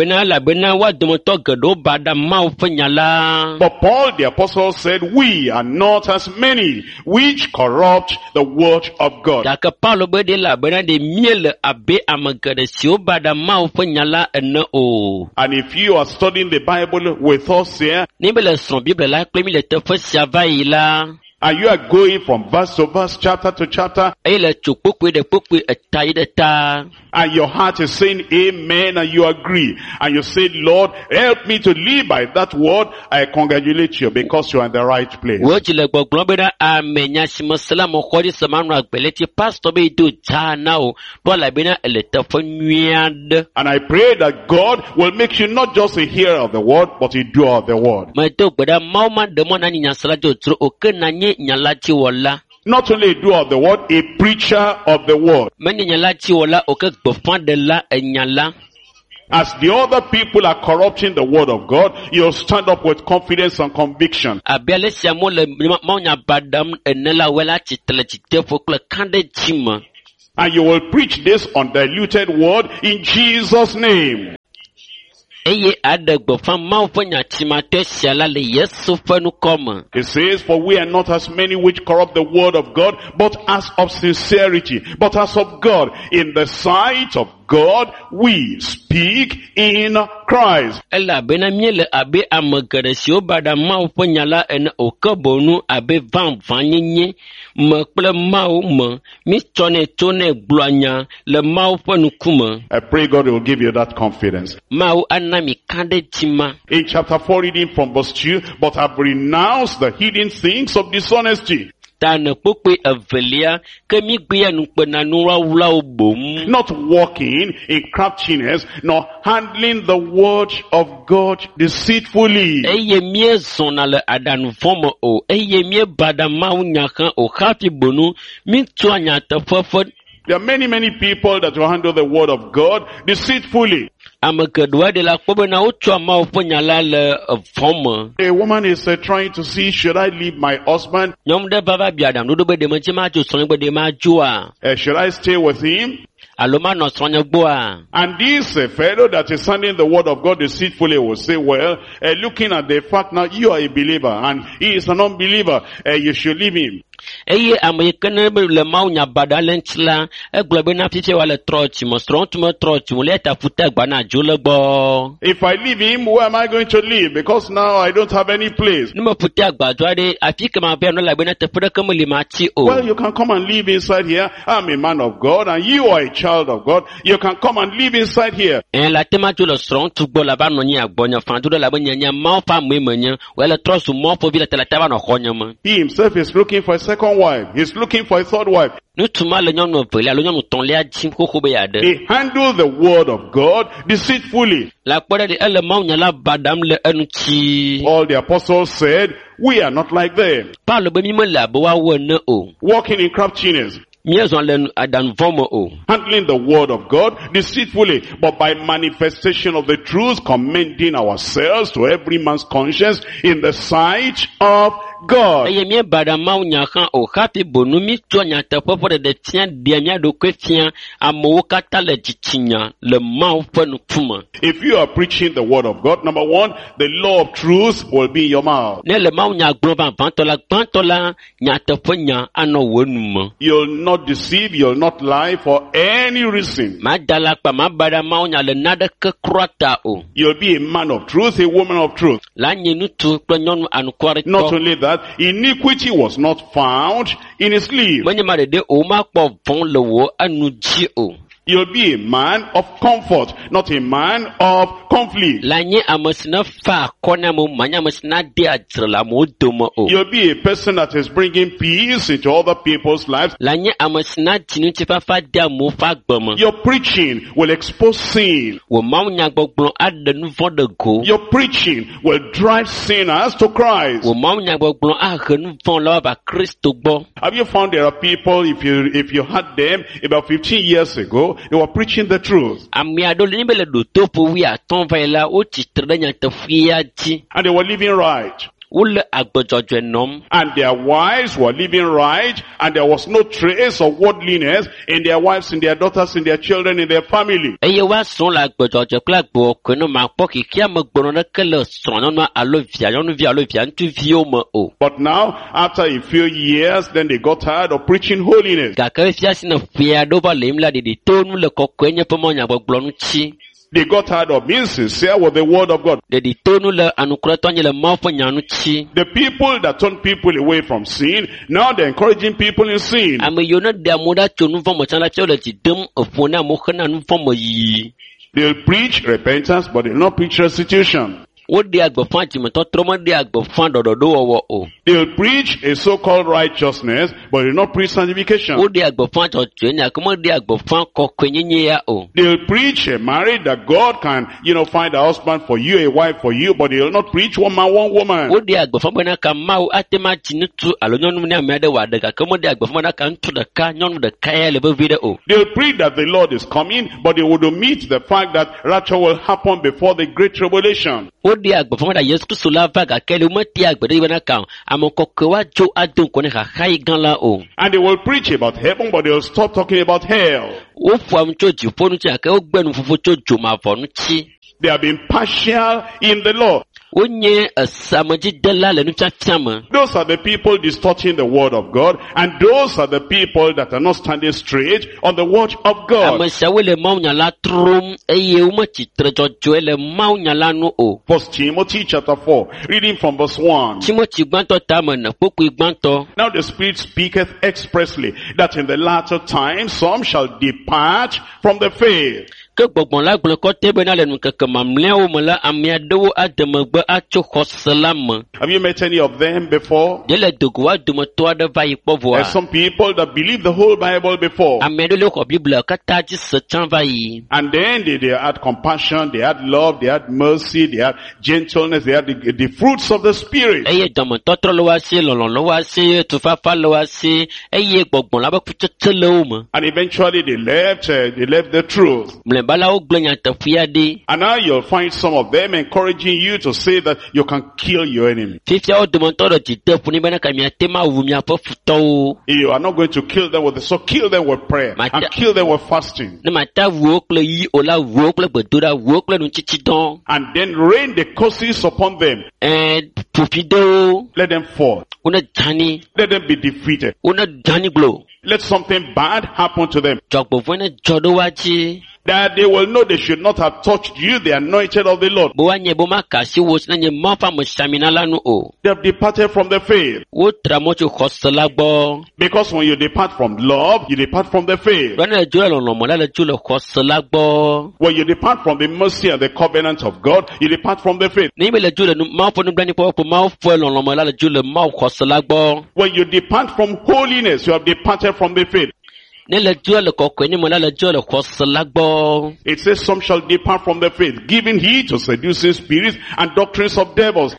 But Paul the apostle said, we are not as many which corrupt the word of God. And if you are studying the Bible with us here, and you are going from verse to verse, chapter to chapter, and your heart is saying amen, and you agree, and you say, Lord, help me to live by that word, I congratulate you because you are in the right place. And I pray that God will make you not just a hearer of the word, but a doer of the word. Not only a doer of the word, a preacher of the word. As the other people are corrupting the word of God, you'll stand up with confidence and conviction. And you will preach this undiluted word in Jesus' name. It says, for we are not as many which corrupt the word of God, but as of sincerity, but as of God, in the sight of God, we speak in Christ. I pray God will give you that confidence. In chapter four, reading from verse two, but have renounced the hidden things of dishonesty. Not walking in craftiness, nor handling the word of God deceitfully. There are many, many people that will handle the word of God deceitfully. A woman is uh, trying to see, should I leave my husband? Uh, should I stay with him? And this uh, fellow that is handling the word of God deceitfully will say, well, uh, looking at the fact now, you are a believer and he is an unbeliever, uh, you should leave him. If I leave him, where am I going to live? Because now I don't have any place. Well, you can come and live inside here. I'm a man of God and you are a child of God. You can come and live inside here. He himself is looking for a second wife. He's looking for a third wife. He handled the word of God deceitfully. All the apostles said, we are not like them. Walking in craftiness. Handling the word of God deceitfully, but by manifestation of the truth, commending ourselves to every man's conscience in the sight of God. If you are preaching the word of God, number one, the law of truth will be in your mouth. You'll not deceive, you'll not lie for any reason. You'll be a man of truth, a woman of truth. Not only that, iniquity was not found in his lips. You'll be a man of comfort, not a man of conflict. Lanye amasina fa kona mo manya amasina de ajrala mo domo o. You'll be a person that is bringing peace into other people's lives. Lanye amasina tinu chifa fa de mo fa gbama. Your preaching will expose sin. Wo mawu nyagbogbon adenu vonde go. Your preaching will drive sinners to Christ. Wo mawu nyagbogbon ahenu von lo ba Kristo gbo. Have you found there are people, if you if you had them about fifteen years ago, they were preaching the truth. Ami adole ni bele do topo wi aton va la o titre nya tafia ti. And they were living right. Ule agbojojo nom. And their wives were living right, and there was no trace of worldliness in their wives, in their daughters, in their children, in their family. Eye wa son la agbojojo kla gbo ko no ma po ki kia mo gbono na kele son no na alo via no via alo via ntu vio mo o. But now, after a few years, then they got tired of preaching holiness. Ga ka fia sina fia do ba lemla de de tonu le kokwenye po mo nya gbogbo nu chi. They got tired of being sincere with the word of God. De de tonu le anukura tonye le mo fo nya nu chi. The people that turn people away from sin, now they're encouraging people in sin. Ame yo na de amoda chonu fo mo chala che le ti dem ofo na mo khana nu fo mo yi. They'll preach repentance, but they'll not preach restitution. Wo de agbofan ti mo to tromo de agbofan dododo wo o. They'll preach a so-called righteousness, but they'll not preach sanctification. Wo de agbofan to tweni akomo de agbofan kokwenyenye ya o. They'll preach a marriage that God can, you know, find a husband for you, a wife for you, but they'll not preach one man, one woman. Wo de agbofan bana ka mawo atema tinutu alonyonu ni amade wa de ka komo de agbofan bana ka ntu de ka nyonu de ka ya le be vide o. They'll preach that the Lord is coming, but they would omit the fact that rapture will happen before the great tribulation. Wo de agbofan da Yesu Kristo la va ga kele mo ti agbede bana ka amokoko wa jo adun ko ne ka khai gan la o. And they will preach about heaven, but they'll stop talking about hell. Wo fu am cho ji fonu ti aka o gbenu fufu cho jo ma fonu chi. They have been partial in the law. Onye asamaji dela le nu chafiama. Those are the people distorting the word of God, and those are the people that are not standing straight on the word of God. Amasawele maunya la trum eye uma chitre jojo le maunya la nu o. First Timothy chapter four, reading from verse one. Timothy gbanto tamana poku gbanto. Now the Spirit speaketh expressly that in the latter time some shall depart from the faith. Ke gbogbon la gblon ko tebe na le nu keke mamle o mo la amia dewo ademegbe atso khoselam. Have you met any of them before? De le dogo wa domo to ade va yipo vo. There's some people that believe the whole Bible before. Amia de le ko Bible ka ta ji se chan va yi. And then they, they had compassion, they had love, they had mercy, they had gentleness, they had the, the fruits of the Spirit. Eye domo totro lo wa se lolon lo wa se tufafa lo wa se eye gbogbon la ba ku tete le o mo. And eventually they left, uh, they left the truth. And now you'll find some of them encouraging you to say that you can kill your enemy. You are not going to kill them with the sword, kill them with prayer, and kill them with fasting. And then rain the curses upon them. Let them fall. Let them be defeated. Let something bad happen to them. That they will know they should not have touched you, the anointed of the Lord. They have departed from the faith. Because when you depart from love, you depart from the faith. When you depart from the mercy and the covenant of God, you depart from the faith. When you depart from holiness, you have departed from the faith. It says some shall depart from the faith, giving heed to seducing spirits and doctrines of devils.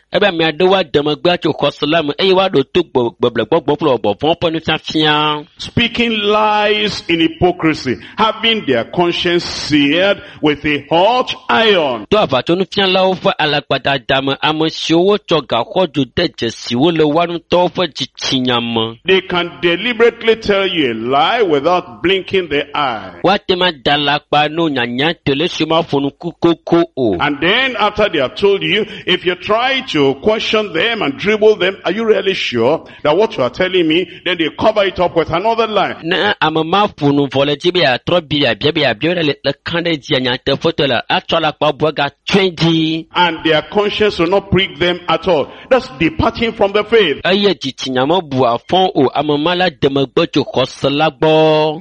Speaking lies in hypocrisy, having their conscience seared with a hot iron. They can deliberately tell you a lie without blinking the eye. And then after they have told you, if you try to question them and dribble them, are you really sure that what you are telling me? Then they cover it up with another lie. And their conscience will not prick them at all. That's departing from the faith.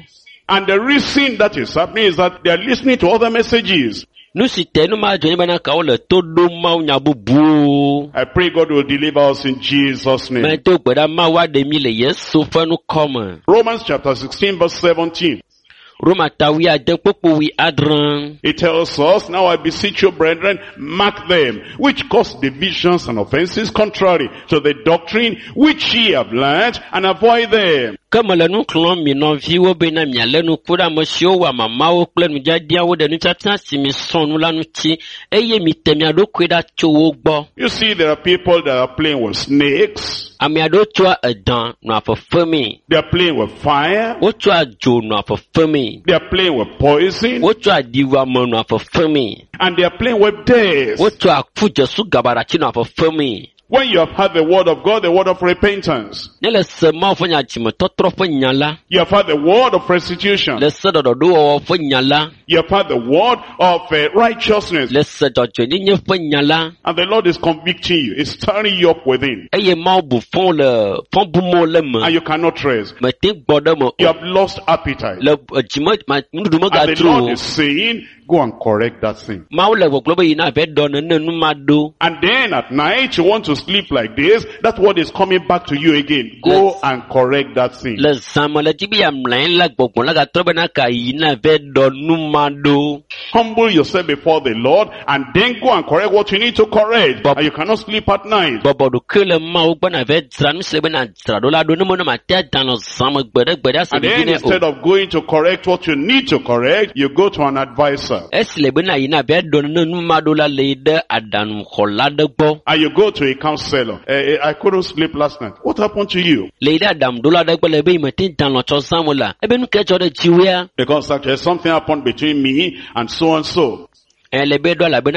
And the reason that is happening is that they are listening to other messages. nusi tenu ma joni bana ka ole to do ma unya bubu. I pray God will deliver us in Jesus' name. Me to gbeda ma wa de mi le Yesu fa nu come. Romans chapter sixteen verse seventeen. Roma tawi ade popo wi adran. It tells us, now I beseech you, brethren, mark them, which cause divisions and offenses contrary to the doctrine which ye have learned, and avoid them. Comme le nou klon mi non vi wo be na mi ale nu kura mo si o wa mama wo ple nu jadia wo de nu chatan si mi son nu la nu ti eye mi temi ado kweda cho wo gbo. You see, there are people that are playing with snakes. Ami ado cho edan nu afofemi. They are playing with fire. Wo cho ajo nu afofemi. They are playing with poison. Wo cho adiwa mo nu afofemi. And they are playing with death. Wo cho akfu jesu gabarachi nu afofemi. When you have had the word of God, the word of repentance. Nele se ma fo nya ti mo totro fo nyala. You have had the word of restitution. Le se do do o fo nyala. You have had the word of uh, righteousness. Le se do jo ni fo nyala. And the Lord is convicting you. It's stirring you up within. Eye ma bu fon le fon bu mo le mo. And you cannot rest. Me tin gbodo mo. You have lost appetite. Le jimo ma ndu mo ga And the Lord is saying, go and correct that thing. Ma le go globe ina be do na nu ma do. And then at night you want to sleep like this. That word is coming back to you again. Go Let's, and correct that thing. Le sama le tibi am lain la gbogbo la ga trobe na ka ina be do nu ma do. Humble yourself before the Lord and then go and correct what you need to correct. Bob, and you cannot sleep at night. Bobo do kele ma o gba na be dra nu se be na dra do la do no mo na ma te dan lo sama gbede gbede ase And bi then ne instead o. of going to correct what you need to correct, you go to an advisor. Esle be na ina be do no nu ma do la le de adanu khola de gbo. And you go to a counselor. Uh, I couldn't sleep last night. What happened to you? Le de adam do la de gbo le be me tin dan lo cho samola. E be nu ke cho de jiwe. Because actually something happened between me and so and so. E le be do la be